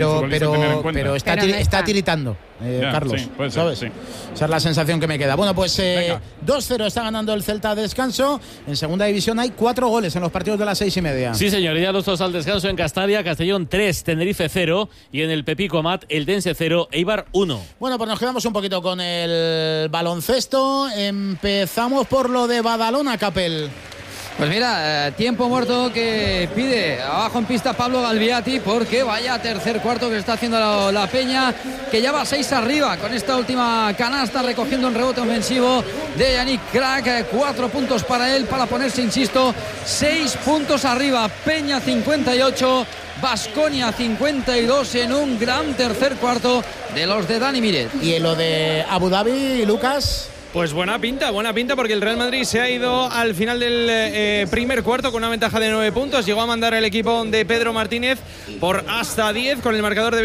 pero está tiritando, Carlos, sí, puede ser, ¿sabes? Sí. Esa es la sensación que me queda. Bueno, pues 2-0 está ganando el Celta a descanso. En segunda división hay 4 goles en los partidos de las 6:30. Sí, señor, ya los 2 al descanso en Castalia, Castellón 3, Tenerife 0 y en el Pepico Amat, el Dense 0, Eibar 1. Bueno, pues nos quedamos un poquito con el baloncesto. Empezamos por lo de Badalona, Capel. Pues mira, tiempo muerto que pide abajo en pista Pablo Galviati, porque vaya tercer cuarto que está haciendo la Peña, que ya va 6 arriba con esta última canasta, recogiendo un rebote ofensivo de Yannick Crack. 4 puntos para él, para ponerse, insisto, 6 puntos arriba. Peña 58, Baskonia 52 en un gran tercer cuarto de los de Dani Miret. Y en lo de Abu Dhabi, Lucas. Pues buena pinta porque el Real Madrid se ha ido al final del primer cuarto con una ventaja de 9 puntos. Llegó a mandar el equipo de Pedro Martínez por hasta 10 con el marcador de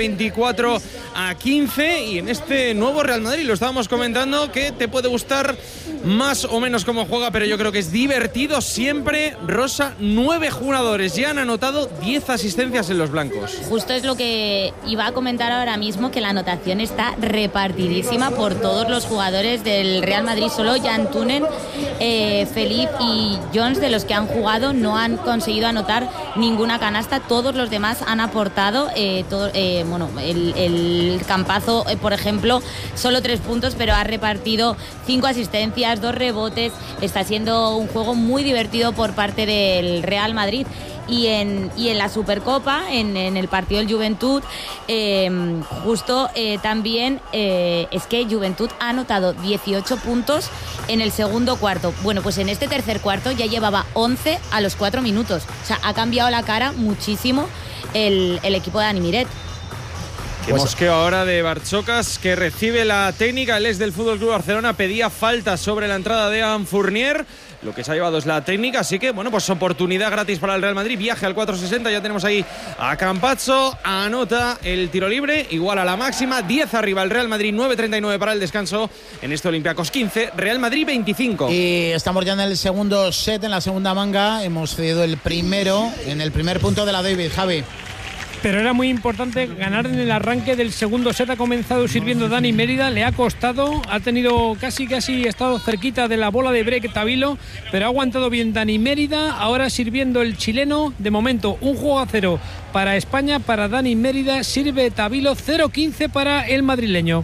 24-15. Y en este nuevo Real Madrid, lo estábamos comentando, que te puede gustar más o menos cómo juega, pero yo creo que es divertido siempre. Rosa, 9 jugadores ya han anotado 10 asistencias en los blancos. Justo es lo que iba a comentar ahora mismo, que la anotación está repartidísima por todos los jugadores del Real Madrid. Solo Jan Tunen, Felipe y Jones, de los que han jugado, no han conseguido anotar ninguna canasta. Todos los demás han aportado. El Campazo, por ejemplo, solo 3 puntos, pero ha repartido 5 asistencias, 2 rebotes. Está siendo un juego muy divertido por parte del Real Madrid. Y en la Supercopa, en el partido del Juventud, también es que Juventud ha anotado 18 puntos en el segundo cuarto. Bueno, pues en este tercer cuarto ya llevaba 11 a los 4 minutos. O sea, ha cambiado la cara muchísimo el equipo de Dani Miret. Qué mosqueo ahora de Barchocas, que recibe la técnica. El ex del FC Barcelona pedía falta sobre la entrada de Evan Fournier. lo que se ha llevado es la técnica, así que bueno, pues oportunidad gratis para el Real Madrid, viaje al 4.60, ya tenemos ahí a Campazzo, anota el tiro libre, igual a la máxima, 10 arriba el Real Madrid, 9.39 para el descanso, en este Olympiacos 15, Real Madrid 25. Y estamos ya en el segundo set, en la segunda manga, hemos cedido el primero, en el primer punto de la Davis, Javi. Pero era muy importante ganar en el arranque del segundo set. Ha comenzado sirviendo Dani Mérida, le ha costado, ha tenido casi estado cerquita de la bola de break Tabilo, pero ha aguantado bien Dani Mérida. Ahora sirviendo el chileno, de momento 1-0 para España, para Dani Mérida, sirve Tabilo, 0-15 para el madrileño.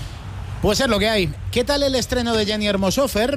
Pues es lo que hay. ¿Qué tal el estreno de Jenny Hermoso, Fer?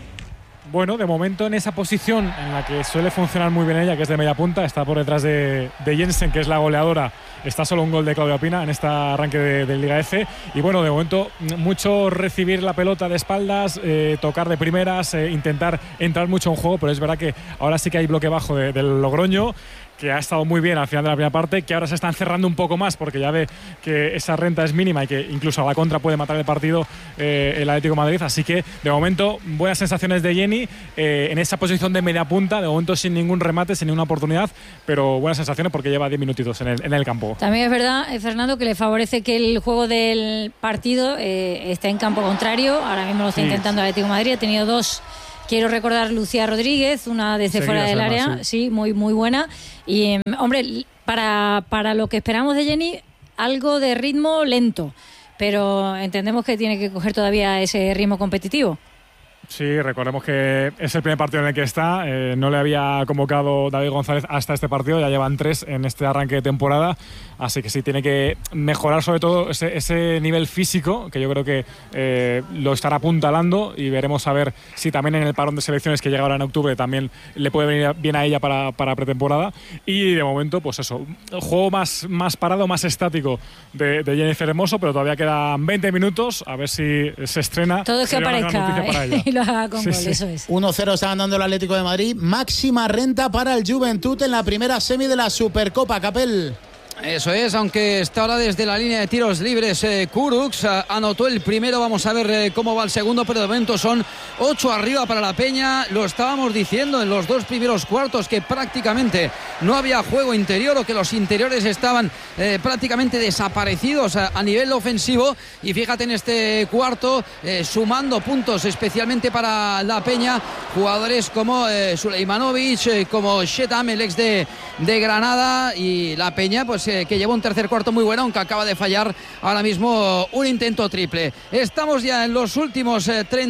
Bueno, de momento en esa posición en la que suele funcionar muy bien ella, que es de media punta, está por detrás de Jensen, que es la goleadora. Está solo un gol de Claudia Pina en este arranque de Liga F. Y bueno, de momento mucho recibir la pelota de espaldas, tocar de primeras, intentar entrar mucho en juego, pero es verdad que ahora sí que hay bloque bajo del Logroño, que ha estado muy bien al final de la primera parte, que ahora se están cerrando un poco más porque ya ve que esa renta es mínima y que incluso a la contra puede matar el partido el Atlético de Madrid. Así que de momento buenas sensaciones de Jenny en esa posición de media punta, de momento sin ningún remate, sin ninguna oportunidad, pero buenas sensaciones porque lleva 10 minutitos en el campo. También es verdad, Fernando, que le favorece que el juego del partido esté en campo contrario. Ahora mismo lo está intentando el Atlético de Madrid, ha tenido dos. Quiero recordar Lucía Rodríguez, una desde fuera del área, sí, muy buena. Y, hombre, para lo que esperamos de Jenny, algo de ritmo lento, pero entendemos que tiene que coger todavía ese ritmo competitivo. Sí, recordemos que es el primer partido en el que está. No le había convocado David González hasta este partido. Ya llevan 3 en este arranque de temporada. Así que sí, tiene que mejorar sobre todo ese nivel físico, que yo creo que lo estará apuntalando. Y veremos a ver si también en el parón de selecciones que llega ahora en octubre también le puede venir bien a ella para pretemporada. Y de momento, pues eso, juego más parado, más estático de Jennifer Hermoso, pero todavía quedan 20 minutos. A ver si se estrena. Todo es que aparezca. Lo haga con gol, eso es. 1-0 está ganando el Atlético de Madrid. Máxima renta para el Juventud en la primera semi de la Supercopa, Capel. Eso es, aunque está ahora desde la línea de tiros libres Kurucs, anotó el primero, vamos a ver cómo va el segundo, pero de momento son 8 arriba para la Peña. Lo estábamos diciendo en los 2 primeros cuartos, que prácticamente no había juego interior, o que los interiores estaban prácticamente desaparecidos a nivel ofensivo, y fíjate en este cuarto, sumando puntos especialmente para la Peña, jugadores como Suleimanovic, como Shetam, el ex de Granada, y la Peña pues que lleva un tercer cuarto muy bueno, aunque acaba de fallar ahora mismo un intento triple. Estamos ya en los últimos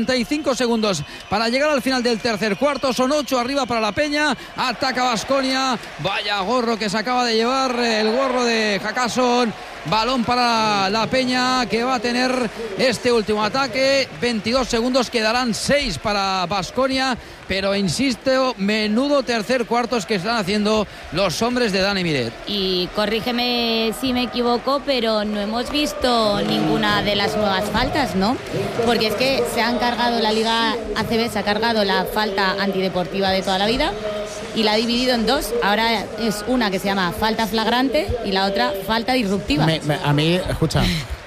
35 segundos para llegar al final del tercer cuarto. Son 8 arriba para la Peña. Ataca Baskonia. Vaya gorro que se acaba de llevar, el gorro de Jacasson. Balón para la Peña, que va a tener este último ataque. 22 segundos, quedarán 6 para Baskonia, pero insisto, menudo tercer cuartos que están haciendo los hombres de Dani Miret. Y corrígeme si me equivoco, pero no hemos visto ninguna de las nuevas faltas, ¿no? Porque es que se han cargado, la Liga ACB se ha cargado la falta antideportiva de toda la vida y la ha dividido en 2. Ahora es una que se llama falta flagrante y la otra falta disruptiva. A mí, escucha,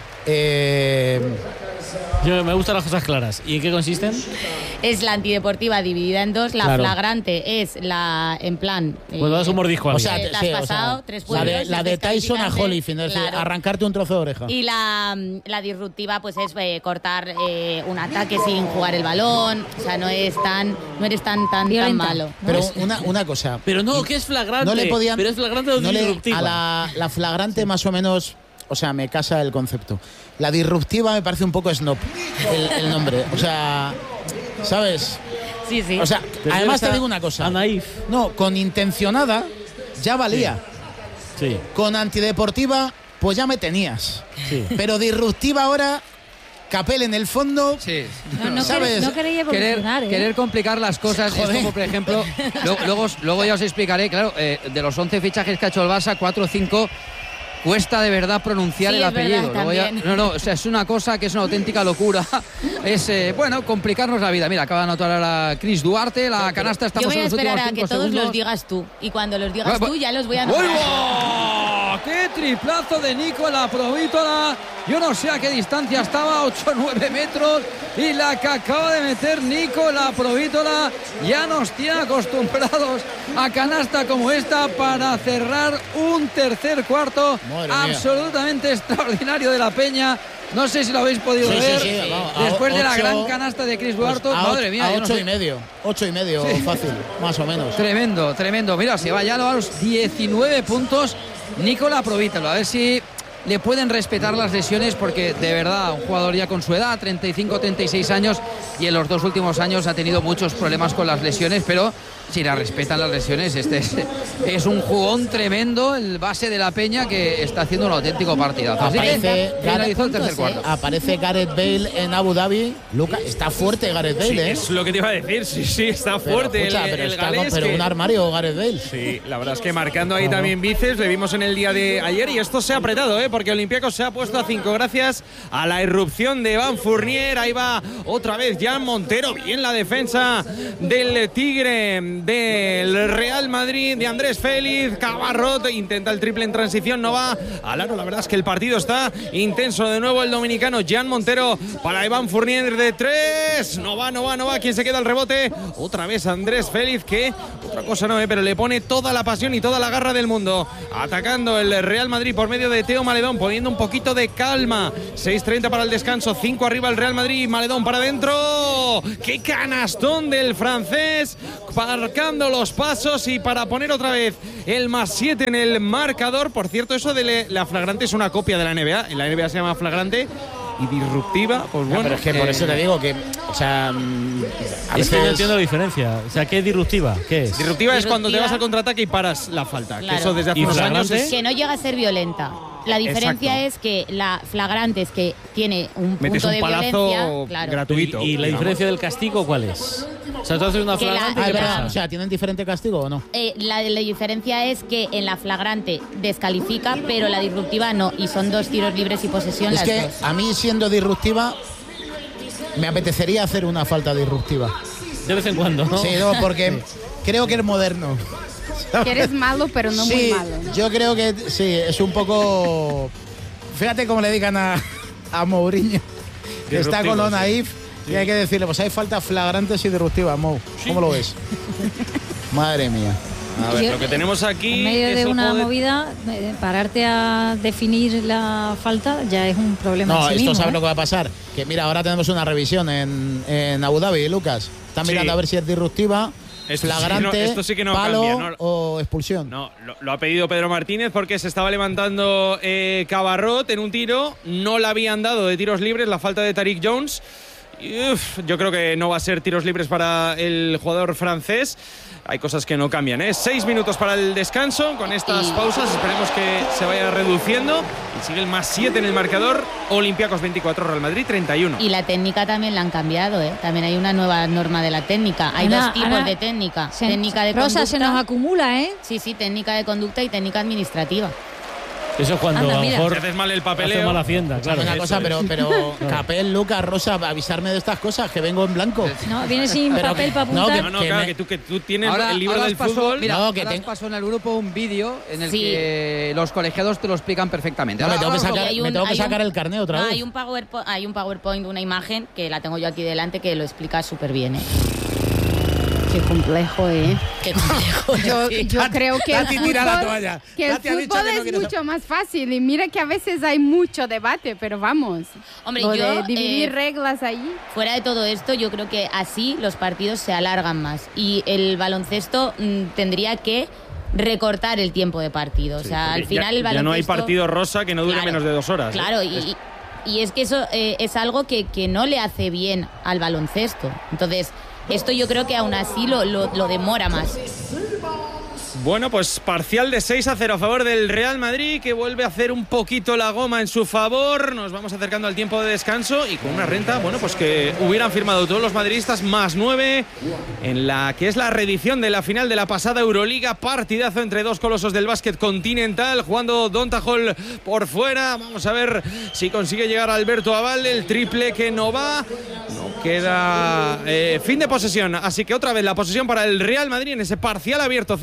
Yo me gustan las cosas claras. ¿Y en qué consisten? Es la antideportiva dividida en 2, la flagrante es la, en plan... Cuando das un mordisco a alguien. O sea, te has pasado 3 puntos. La de Tyson a Holyfield, es decir, arrancarte un trozo de oreja. Y la disruptiva pues es cortar un ataque sin jugar el balón, o sea, no eres tan malo. Pero una cosa... Pero no, que es flagrante. No le podían, pero es flagrante o disruptiva. A la flagrante más o menos... O sea, me casa el concepto. La disruptiva me parece un poco snob el nombre. O sea, ¿sabes? Sí. O sea, además te digo una cosa. Naif. No, con intencionada ya valía. Sí. Con antideportiva, pues ya me tenías. Sí. Pero disruptiva ahora... Capel en el fondo, sí. ¿sabes? No queréis evolucionar, querer complicar las cosas. Es como, por ejemplo, luego ya os explicaré, claro, de los 11 fichajes que ha hecho el Barça, 4 o 5 cuesta de verdad pronunciar el apellido. O sea, es una cosa que es una auténtica locura. Es, complicarnos la vida. Mira, acaba de anotar ahora Chris Duarte, la canasta. Estamos yo voy a en los últimos esperar a que todos segundos. Los digas tú. Y cuando los digas tú ya los voy a anotar. ¡Qué triplazo de Nikola Provítola! Yo no sé a qué distancia estaba, 8 o 9 metros, y la que acaba de meter Nikola Provítola ya nos tiene acostumbrados a canasta como esta para cerrar un tercer cuarto absolutamente extraordinario de la Peña. No sé si lo habéis podido ver. Después de la gran canasta de Chris Duarte, madre mía. 8 y medio, fácil, más o menos. Tremendo, tremendo. Mira, se va ya a los 19 puntos Nikola Provítola. A ver si le pueden respetar las lesiones, porque de verdad, un jugador ya con su edad, 35, 36 años, y en los 2 últimos años ha tenido muchos problemas con las lesiones, pero si la respetan las lesiones, este es un jugón tremendo, el base de la Peña, que está haciendo un auténtico partidazo. Finalizó el tercer cuarto. Aparece Gareth Bale en Abu Dhabi. Lucas, está fuerte Gareth Bale, Es lo que te iba a decir, sí, está fuerte. Pero un armario Gareth Bale. Sí, la verdad es que marcando ahí también bíceps, le vimos en el día de ayer, y esto se ha apretado, porque Olympiacos se ha puesto a 5 gracias a la irrupción de Evan Fournier. Ahí va otra vez Jan Montero, bien la defensa del Tigre del Real Madrid, de Andrés Félix. Cabarrot intenta el triple en transición, no va al aro. La verdad es que el partido está intenso. De nuevo el dominicano Jan Montero para Evan Fournier de 3, no va. ¿Quién se queda al rebote? Otra vez Andrés Félix, que otra cosa no, pero le pone toda la pasión y toda la garra del mundo, atacando el Real Madrid por medio de Teo Maledón, poniendo un poquito de calma. 6:30 para el descanso, 5 arriba el Real Madrid. Maledón para adentro, qué canastón del francés, marcando los pasos y para poner otra vez el +7 en el marcador. Por cierto, eso de la flagrante es una copia de la NBA. En la NBA se llama flagrante y disruptiva, pues bueno. Pero es que por eso te digo que, o sea, a veces no entiendo la diferencia. O sea, ¿qué es disruptiva? ¿Qué es? Disruptiva es cuando te vas al contraataque y paras la falta. Claro. Que eso desde hace unos años es... Que no llega a ser violenta. La diferencia es que la flagrante es que tiene un punto de violencia, claro, gratuito. ¿Y la diferencia del castigo cuál es? O sea, tú haces una flagrante. O sea, ¿tienen diferente castigo o no? La diferencia es que en la flagrante descalifica, pero la disruptiva no. Y son 2 tiros libres y posesión. Es que a mí, siendo disruptiva, me apetecería hacer una falta disruptiva. De vez en cuando, ¿no? Sí, no, porque creo que es moderno. Que eres malo, pero no muy malo. Yo creo que sí, es un poco... Fíjate cómo le digan a Mourinho, que está con lo naif, y hay que decirle, pues hay faltas flagrantes y disruptivas, Mou. ¿Cómo lo ves? Madre mía. A ver, lo que tenemos aquí en medio es de una juego movida, pararte a definir la falta ya es un problema. No, en sí esto mismo, sabes lo que va a pasar. Que mira, ahora tenemos una revisión en Abu Dhabi, Lucas. Están mirando a ver si es disruptiva, flagrante, esto sí que no palo cambia, no, o expulsión. No, lo ha pedido Pedro Martínez porque se estaba levantando Cabarrot en un tiro. No le habían dado de tiros libres la falta de Tariq Jones. Yo creo que no va a ser tiros libres para el jugador francés. Hay cosas que no cambian, 6 minutos para el descanso. Con estas pausas esperemos que se vaya reduciendo. Y sigue el +7 en el marcador. Olympiacos 24, Real Madrid 31. Y la técnica también la han cambiado, También hay una nueva norma de la técnica. Hay 2 tipos de técnica. Técnica de conducta. Rosa, se nos acumula, Sí, técnica de conducta y técnica administrativa. Eso es cuando a lo mejor haces mal el papeleo. hace mala hacienda, claro. Una cosa, pero Capel, Lucas, Rosa, avisarme de estas cosas, que vengo en blanco. No, viene sin papel para apuntar. Claro, que tú tienes el libro del pasó, fútbol. Mira, ahora pasó en el grupo un vídeo en el que los colegiados te lo explican perfectamente. Me tengo que sacar el carnet otra vez. Hay un PowerPoint, una imagen que la tengo yo aquí delante que lo explica súper bien, Qué complejo, Qué complejo. Yo creo que el fútbol es mucho más fácil. Y mira que a veces hay mucho debate, pero vamos. Hombre, de dividir reglas ahí. Fuera de todo esto, yo creo que así los partidos se alargan más. Y el baloncesto tendría que recortar el tiempo de partido. O sea, al final el baloncesto... Ya no hay partido rosa que no dure menos de 2 horas. Claro, y es que eso es algo que no le hace bien al baloncesto. Entonces... Esto yo creo que aún así lo demora más. Bueno, pues parcial de 6-0 a favor del Real Madrid, que vuelve a hacer un poquito la goma en su favor. Nos vamos acercando al tiempo de descanso y con una renta, bueno, pues que hubieran firmado todos los madridistas +9 en la que es la reedición de la final de la pasada Euroliga. Partidazo entre 2 colosos del básquet continental, jugando Donta Hall por fuera. Vamos a ver si consigue llegar Alberto Avalde, el triple que no va. No queda fin de posesión, así que otra vez la posesión para el Real Madrid en ese parcial abierto. 5:26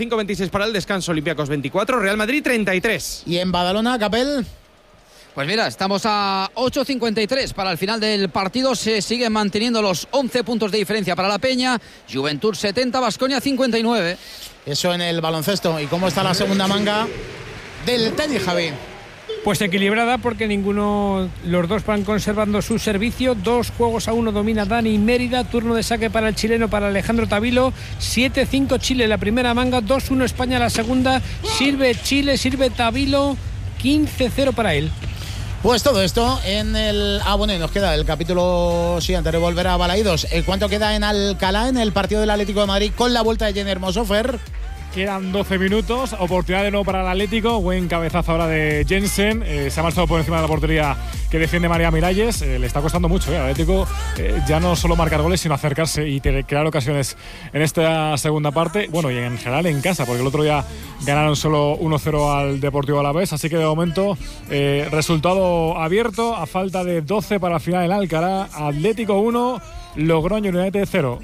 46 para el descanso, Olympiacos 24, Real Madrid 33. Y en Badalona, Capel. Pues mira, estamos a 8.53 para el final del partido. Se siguen manteniendo los 11 puntos de diferencia para la Peña. Juventud 70, Baskonia 59. Eso en el baloncesto. ¿Y cómo está la segunda manga del tenis, Javi? Pues equilibrada porque los dos van conservando su servicio. 2-1 domina Dani Mérida. Turno de saque para el chileno, para Alejandro Tavilo. 7-5 Chile la primera manga, 2-1 España la segunda. Sirve Chile, sirve Tavilo. 15-0 para él. Pues todo esto en el... bueno, y nos queda el capítulo siguiente de volver a Balaídos. ¿Cuánto queda en Alcalá, en el partido del Atlético de Madrid, con la vuelta de Jenny Hermoso, Fer? Quedan 12 minutos, oportunidad de nuevo para el Atlético, buen cabezazo ahora de Jensen, se ha marchado por encima de la portería que defiende María Miralles, le está costando mucho al Atlético ya no solo marcar goles sino acercarse y crear ocasiones en esta segunda parte, bueno, y en general en casa, porque el otro día ganaron solo 1-0 al Deportivo Alavés, así que de momento resultado abierto a falta de 12 para el final en Alcalá. Atlético 1, Logroño United 0.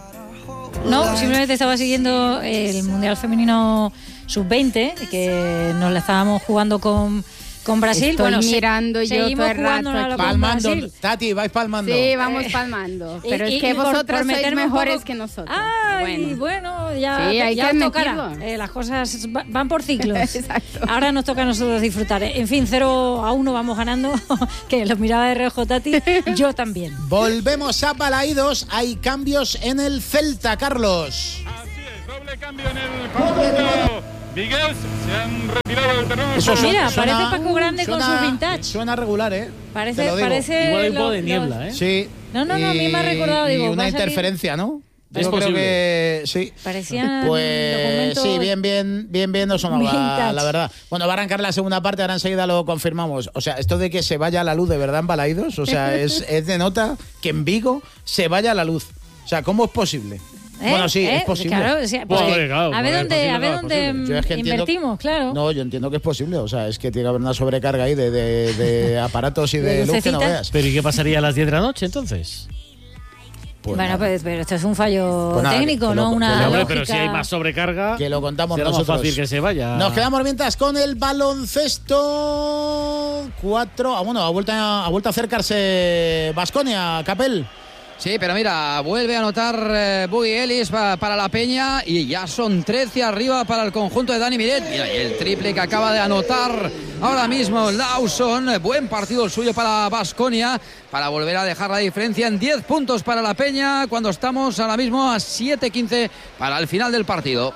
No, simplemente estaba siguiendo el Mundial Femenino Sub-20, que nos la estábamos jugando con Brasil. Estoy mirando yo seguimos todo el rato jugando palmando. con Brasil. Tati, vais palmando. Sí, vamos palmando. Pero es que vosotros sois mejores que nosotros. Bueno, ya, sí, hay ya que tocará. Las cosas van por ciclos. Exacto. Ahora nos toca a nosotros disfrutar. En fin, 0-1 vamos ganando. Que los miraba de reojo Tati. Yo también. Volvemos a Balaídos. Hay cambios en el Celta, Carlos. Así es, doble cambio en el conjunto. Miguel, se han retirado del terreno. Mira, parece Paco Grande con su vintage. Suena regular, ¿eh? Parece igual hay un poco de niebla, ¿eh? Sí. No, a mí me ha recordado, y digo, una interferencia, ¿no? Es Yo creo posible. que sí. Parecían pues documentos sí, bien no sonaba, vintage. la verdad. Bueno, va a arrancar la segunda parte, ahora enseguida lo confirmamos. O sea, esto de que se vaya la luz de verdad en Balaídos, o sea, es de nota que en Vigo se vaya la luz. O sea, ¿cómo es posible? Bueno, sí, es posible. Claro, o sea, pues, a ver dónde Yo es que invertimos, claro. No, yo entiendo que es posible. O sea, es que tiene que haber una sobrecarga ahí de aparatos y de luz que no veas. Pero ¿y qué pasaría a las 10 de la noche entonces? Pues bueno, nada. pero esto es un fallo Pues nada, técnico, no una Hombre, lógica. pero si hay más sobrecarga, que lo contamos será nosotros. más fácil que se vaya. Nos quedamos mientras con el baloncesto 4. Ha vuelto a acercarse Baskonia, Capel. Sí, pero mira, vuelve a anotar Buggy Ellis para la Peña y ya son 13 arriba para el conjunto de Dani Miret. Mira, y el triple que acaba de anotar ahora mismo Lawson. Buen partido el suyo para Baskonia, para volver a dejar la diferencia en 10 puntos para la Peña, cuando estamos ahora mismo a 7-15 para el final del partido.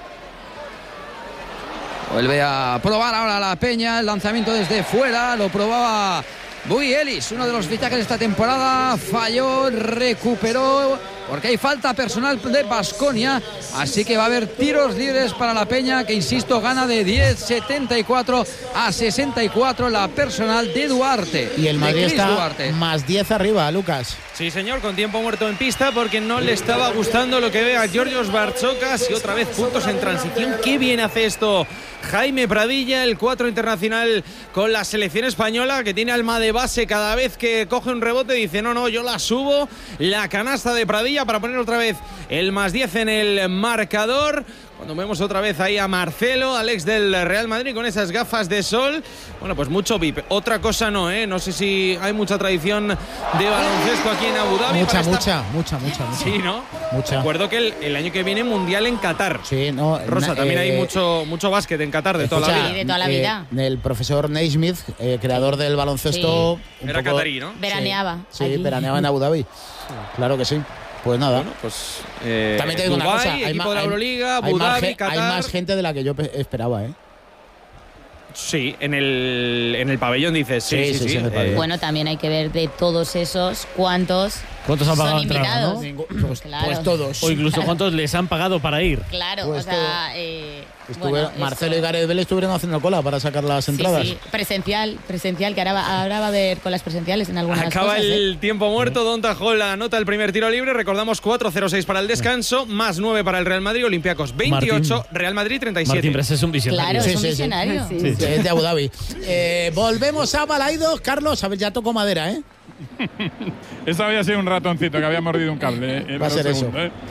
Vuelve a probar ahora la Peña, el lanzamiento desde fuera, lo probaba Buggy Ellis, uno de los fichajes de esta temporada, falló, recuperó, porque hay falta personal de Baskonia, así que va a haber tiros libres para la Peña, que insisto, gana de 10-74 a 64 la personal de Duarte. Y el Madrid está Duarte. más 10 arriba, Lucas. Sí, señor, con tiempo muerto en pista porque no le estaba gustando lo que ve a Georgios Bartzokas y otra vez puntos en transición. Qué bien hace esto Jaime Pradilla, el 4 internacional con la selección española, que tiene alma de base. Cada vez que coge un rebote dice no, yo la subo. La canasta de Pradilla para poner otra vez el más 10 en el marcador. Cuando vemos otra vez ahí a Marcelo, Alex del Real Madrid con esas gafas de sol. Bueno, pues mucho VIP. Otra cosa no, ¿eh? No sé si hay mucha tradición de baloncesto aquí en Abu Dhabi. Mucha. Sí, ¿no? Mucha. Recuerdo que el año que viene Mundial en Qatar. Sí, no. Rosa, también hay mucho básquet en Qatar de toda la vida. Sí, de toda la vida. El profesor Naismith, creador del baloncesto. Sí. Era catarí, ¿no? Veraneaba. Sí, allí. veraneaba en Abu Dhabi. Claro que sí. Pues nada. Bueno, pues también te digo Dubái, una cosa, equipo de la Euroliga, Abu Dhabi, Qatar. Hay más gente de la que yo esperaba, ¿eh? Sí, en el pabellón dices. Sí. en el pabellón. Bueno, también hay que ver de todos esos cuántos han pagado son entrada, invitados. ¿no? Claro. Pues todos. O incluso cuántos les han pagado para ir. Claro, Pues o sea, Marcelo y Gareth Bale estuvieron haciendo cola para sacar las entradas. Sí, presencial, que ahora va a haber colas presenciales en algunas Acaba cosas. el tiempo muerto, Don Tajol anota el primer tiro libre, recordamos 4-0-6 para el descanso, más 9 para el Real Madrid, Olympiacos 28, Martín. Real Madrid 37. Martín Bres es un visionario. Claro, es un Sí. visionario. Sí, es de Abu Dhabi. Volvemos a Balaídos. Carlos, a ver, ya tocó madera, ¿eh? Eso había sido un ratoncito que había mordido un cable. Va a ser eso.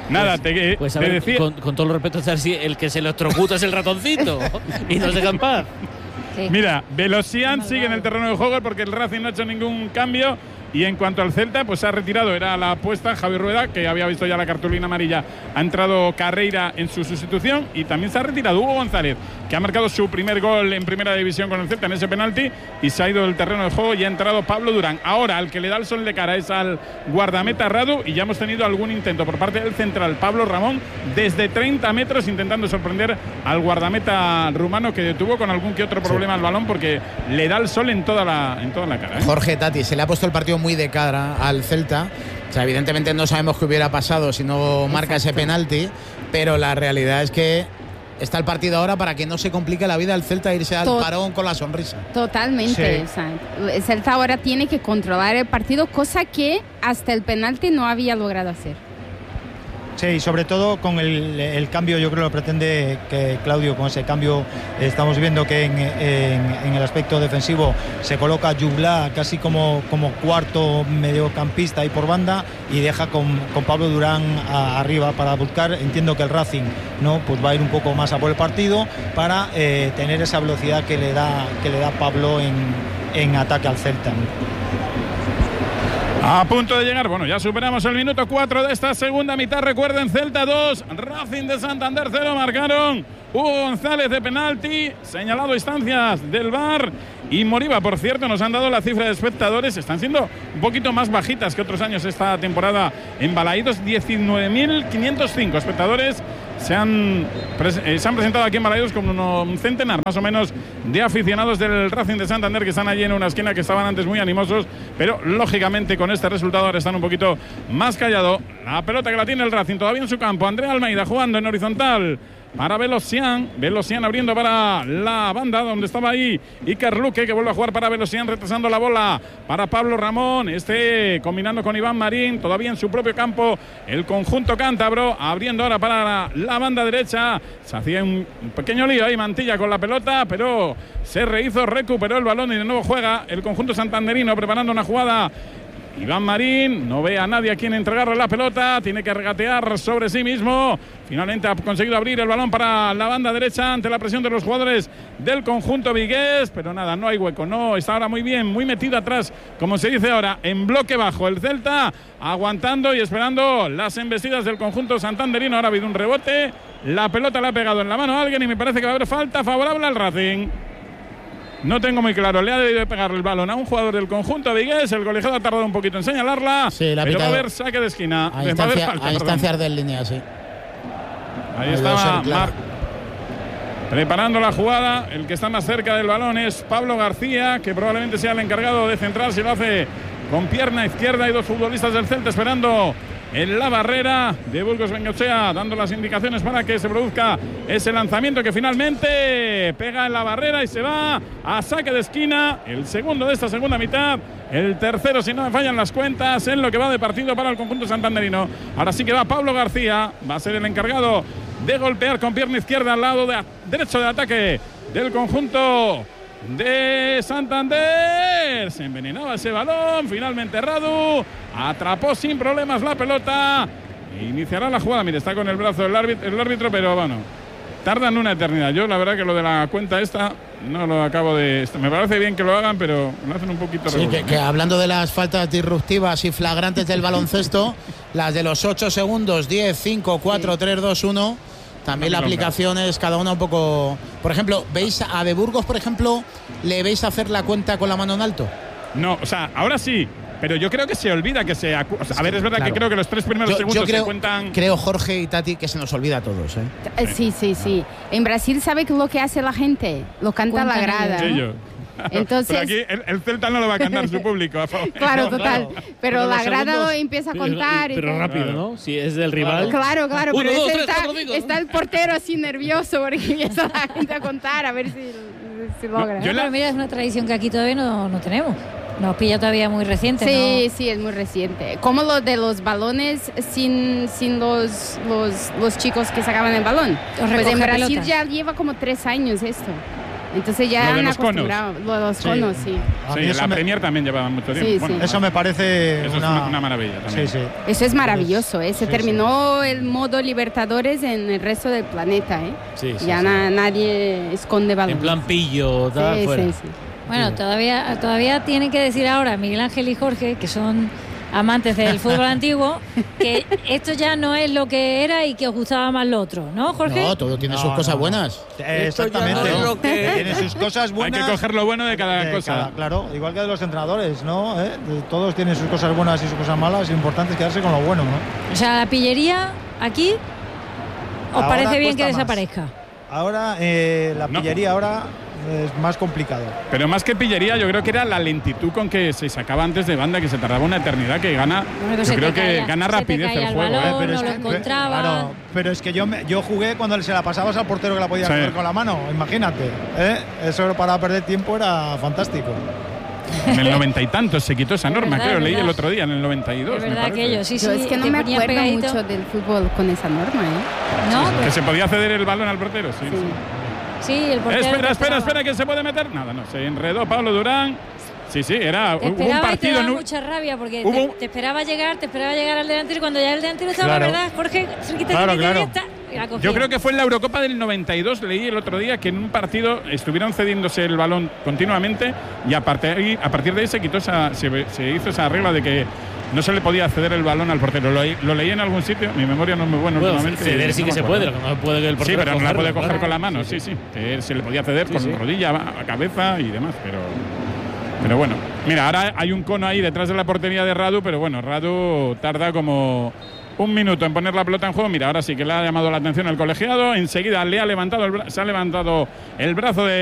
Nada, pues a ver, decía. Con todo el respeto, el que se electrocuta es el ratoncito y nos deja en paz. Sí. Mira, Velosian sigue en el terreno de juego porque el Racing no ha hecho ningún cambio. Y en cuanto al Celta, pues se ha retirado, era la apuesta Javi Rueda, que había visto ya la cartulina amarilla. Ha entrado Carreira en su sustitución y también se ha retirado Hugo González, que ha marcado su primer gol en primera división con el Celta en ese penalti y se ha ido del terreno de juego y ha entrado Pablo Durán. Ahora, al que le da el sol de cara es al guardameta Radu y ya hemos tenido algún intento por parte del central Pablo Ramón desde 30 metros intentando sorprender al guardameta rumano, que detuvo con algún que otro problema al balón porque le da el sol en toda la cara. Jorge, Tati, se le ha puesto el partido muy de cara al Celta. O sea, evidentemente no sabemos qué hubiera pasado si no marca ese penalti, pero la realidad es que está el partido ahora para que no se complique la vida al Celta e irse al parón con la sonrisa. Totalmente. Sí. O sea, el Celta ahora tiene que controlar el partido, cosa que hasta el penalti no había logrado hacer. Sí, sobre todo con el cambio, yo creo que pretende que Claudio, con ese cambio, estamos viendo que en el aspecto defensivo se coloca Jubla casi como cuarto mediocampista ahí por banda y deja con Pablo Durán arriba para buscar. Entiendo que el Racing pues va a ir un poco más a por el partido para tener esa velocidad que le da Pablo en ataque al Celta. A punto de llegar, ya superamos el minuto 4 de esta segunda mitad. Recuerden, Celta 2, Racing de Santander 0, marcaron Hugo González de penalti, señalado a instancias del VAR, y Moriba. Por cierto, nos han dado la cifra de espectadores, están siendo un poquito más bajitas que otros años esta temporada en Balaídos, 19.505 espectadores. Se han presentado aquí en Balaídos con un centenar más o menos de aficionados del Racing de Santander, que están allí en una esquina, que estaban antes muy animosos, pero lógicamente con este resultado ahora están un poquito más callados. La pelota que la tiene el Racing todavía en su campo, Andrea Almeida jugando en horizontal para Velosian abriendo para la banda donde estaba ahí Iker Luque, que vuelve a jugar para Velosian, retrasando la bola para Pablo Ramón, combinando con Iván Marín, todavía en su propio campo el conjunto cántabro, abriendo ahora para la banda derecha. Se hacía un pequeño lío ahí Mantilla con la pelota, pero se rehizo, recuperó el balón y de nuevo juega el conjunto santanderino preparando una jugada. Iván Marín no ve a nadie a quien entregarle la pelota, tiene que regatear sobre sí mismo. Finalmente ha conseguido abrir el balón para la banda derecha ante la presión de los jugadores del conjunto vigués, pero nada, no hay hueco, no, está ahora muy bien, muy metido atrás, como se dice ahora, en bloque bajo el Celta, aguantando y esperando las embestidas del conjunto santanderino. Ahora ha habido un rebote, la pelota le ha pegado en la mano a alguien y me parece que va a haber falta favorable al Racing. No tengo muy claro, le ha debido pegar el balón a un jugador del conjunto vigués, el colegiado ha tardado un poquito en señalarla, sí, pero va a haber saque de esquina. A instancias de línea, sí. Ahí estaba Marc preparando la jugada. El que está más cerca del balón es Pablo García, que probablemente sea el encargado de centrar, si lo hace con pierna izquierda. Hay dos futbolistas del Celta esperando en la barrera de Burgos Bengoechea, dando las indicaciones para que se produzca ese lanzamiento que finalmente pega en la barrera y se va a saque de esquina. El segundo de esta segunda mitad, el tercero, si no me fallan las cuentas, en lo que va de partido para el conjunto santanderino. Ahora sí que va Pablo García, va a ser el encargado de golpear con pierna izquierda al lado derecho de ataque del conjunto de Santander. Se envenenaba ese balón, finalmente Radu atrapó sin problemas la pelota e iniciará la jugada. Mire, está con el brazo el árbitro, pero tardan una eternidad. Yo la verdad que lo de la cuenta esta no lo acabo de... Me parece bien que lo hagan, pero lo hacen un poquito... Sí, que hablando de las faltas disruptivas y flagrantes del baloncesto, las de los 8 segundos, 10, 5, 4, 3, 2, 1... También la aplicación es cada una un poco... Por ejemplo, ¿veis a De Burgos, por ejemplo, le veis hacer la cuenta con la mano en alto? No, o sea, ahora sí, pero yo creo que se olvida que se... a ver, es verdad, claro, que creo que los 3 primeros segundos se cuentan... Creo, Jorge y Tati, que se nos olvida a todos, ¿eh? Sí. En Brasil, ¿sabe lo que hace la gente? Lo canta a la grada. Ellos. Entonces, pero aquí el Celta no lo va a cantar su público a favor. Claro, total. Pero la grada lo empieza a contar. Pero rápido, ¿no? Si es del rival. Claro. Pero está el portero así nervioso porque empieza la gente a contar a ver si logra. Pero mira, es una tradición que aquí todavía no tenemos. Nos pilla todavía muy reciente. Sí, es muy reciente. Como lo de los balones sin los chicos que sacaban el balón. Pues en Brasil ya lleva como 3 años esto. Entonces ya Lo de han los conos. acostumbrado. Los conos, sí. A mí Sí, eso la me- Premier también llevaba mucho tiempo. Sí, Bueno, sí. Eso me parece eso es una maravilla también. Sí, sí. Eso es maravilloso, ¿eh? Se Sí, terminó el modo Libertadores en el resto del planeta, ¿eh? Sí, sí, ya sí. Nadie esconde balón. En plan pillo, tal, Sí, fuera. sí, sí. Bueno, todavía tienen que decir ahora Miguel Ángel y Jorge, que son amantes del fútbol antiguo, que esto ya no es lo que era y que os gustaba más lo otro, ¿no, Jorge? No, todo tiene sus cosas buenas. Exactamente. Esto ya no es lo que- Tiene sus cosas Hay buenas. que coger lo bueno de cada cosa. Claro, igual que de los entrenadores, ¿no? Todos tienen sus cosas buenas y sus cosas malas. Lo importante es quedarse con lo bueno, ¿no? O sea, la pillería aquí, ¿os Ahora parece bien que cuesta más. desaparezca? Ahora, la No. pillería ahora es más complicado. Pero más que pillería, yo creo que era la lentitud con que se sacaba antes de banda, que se tardaba una eternidad, que gana. Bueno, Yo se creo te que caía- gana se te rapidez caía el el juego. balón. Pero no lo encontraba. Claro, pero es que yo jugué cuando se la pasabas al portero que la podía Sí. coger con la mano, imagínate. Eso para perder tiempo era fantástico. En el 90 y tantos se quitó esa Es norma, verdad, creo. es Leí verdad. el otro día, en el 92. Es me verdad parece. aquello, sí, sí. Yo es que no te me ponían acuerdo pegadito. mucho del fútbol con esa norma, ¿eh? No, Que se podía ceder el balón al portero, sí. Sí. sí, el portero. Espera, que se puede meter. Nada, no, se enredó Pablo Durán. Sí, era Te hubo un esperaba y te partido. daba en un- mucha rabia porque hubo- te esperaba llegar al delantero y cuando ya el delantero estaba, Claro. ¿verdad? Jorge, cerquita, Claro, cerquita, claro. y ya está, y la cogía. Yo creo que fue en la Eurocopa del 92, leí el otro día, que en un partido estuvieron cediéndose el balón continuamente y a partir de ahí se quitó se hizo esa regla de que no se le podía ceder el balón al portero. Lo leí en algún sitio, mi memoria no es muy buena Bueno, últimamente. ceder sí no que me se acuerdo. puede, lo que no puede que el Sí, portero pero no la puede cogerlo, coger claro. con la mano, sí. Que se le podía ceder con sí. rodilla, a cabeza y demás, pero bueno. Mira, ahora hay un cono ahí detrás de la portería de Radu, pero bueno, Radu tarda como un minuto en poner la pelota en juego. Mira, ahora sí que le ha llamado la atención el colegiado. Enseguida se ha levantado el brazo de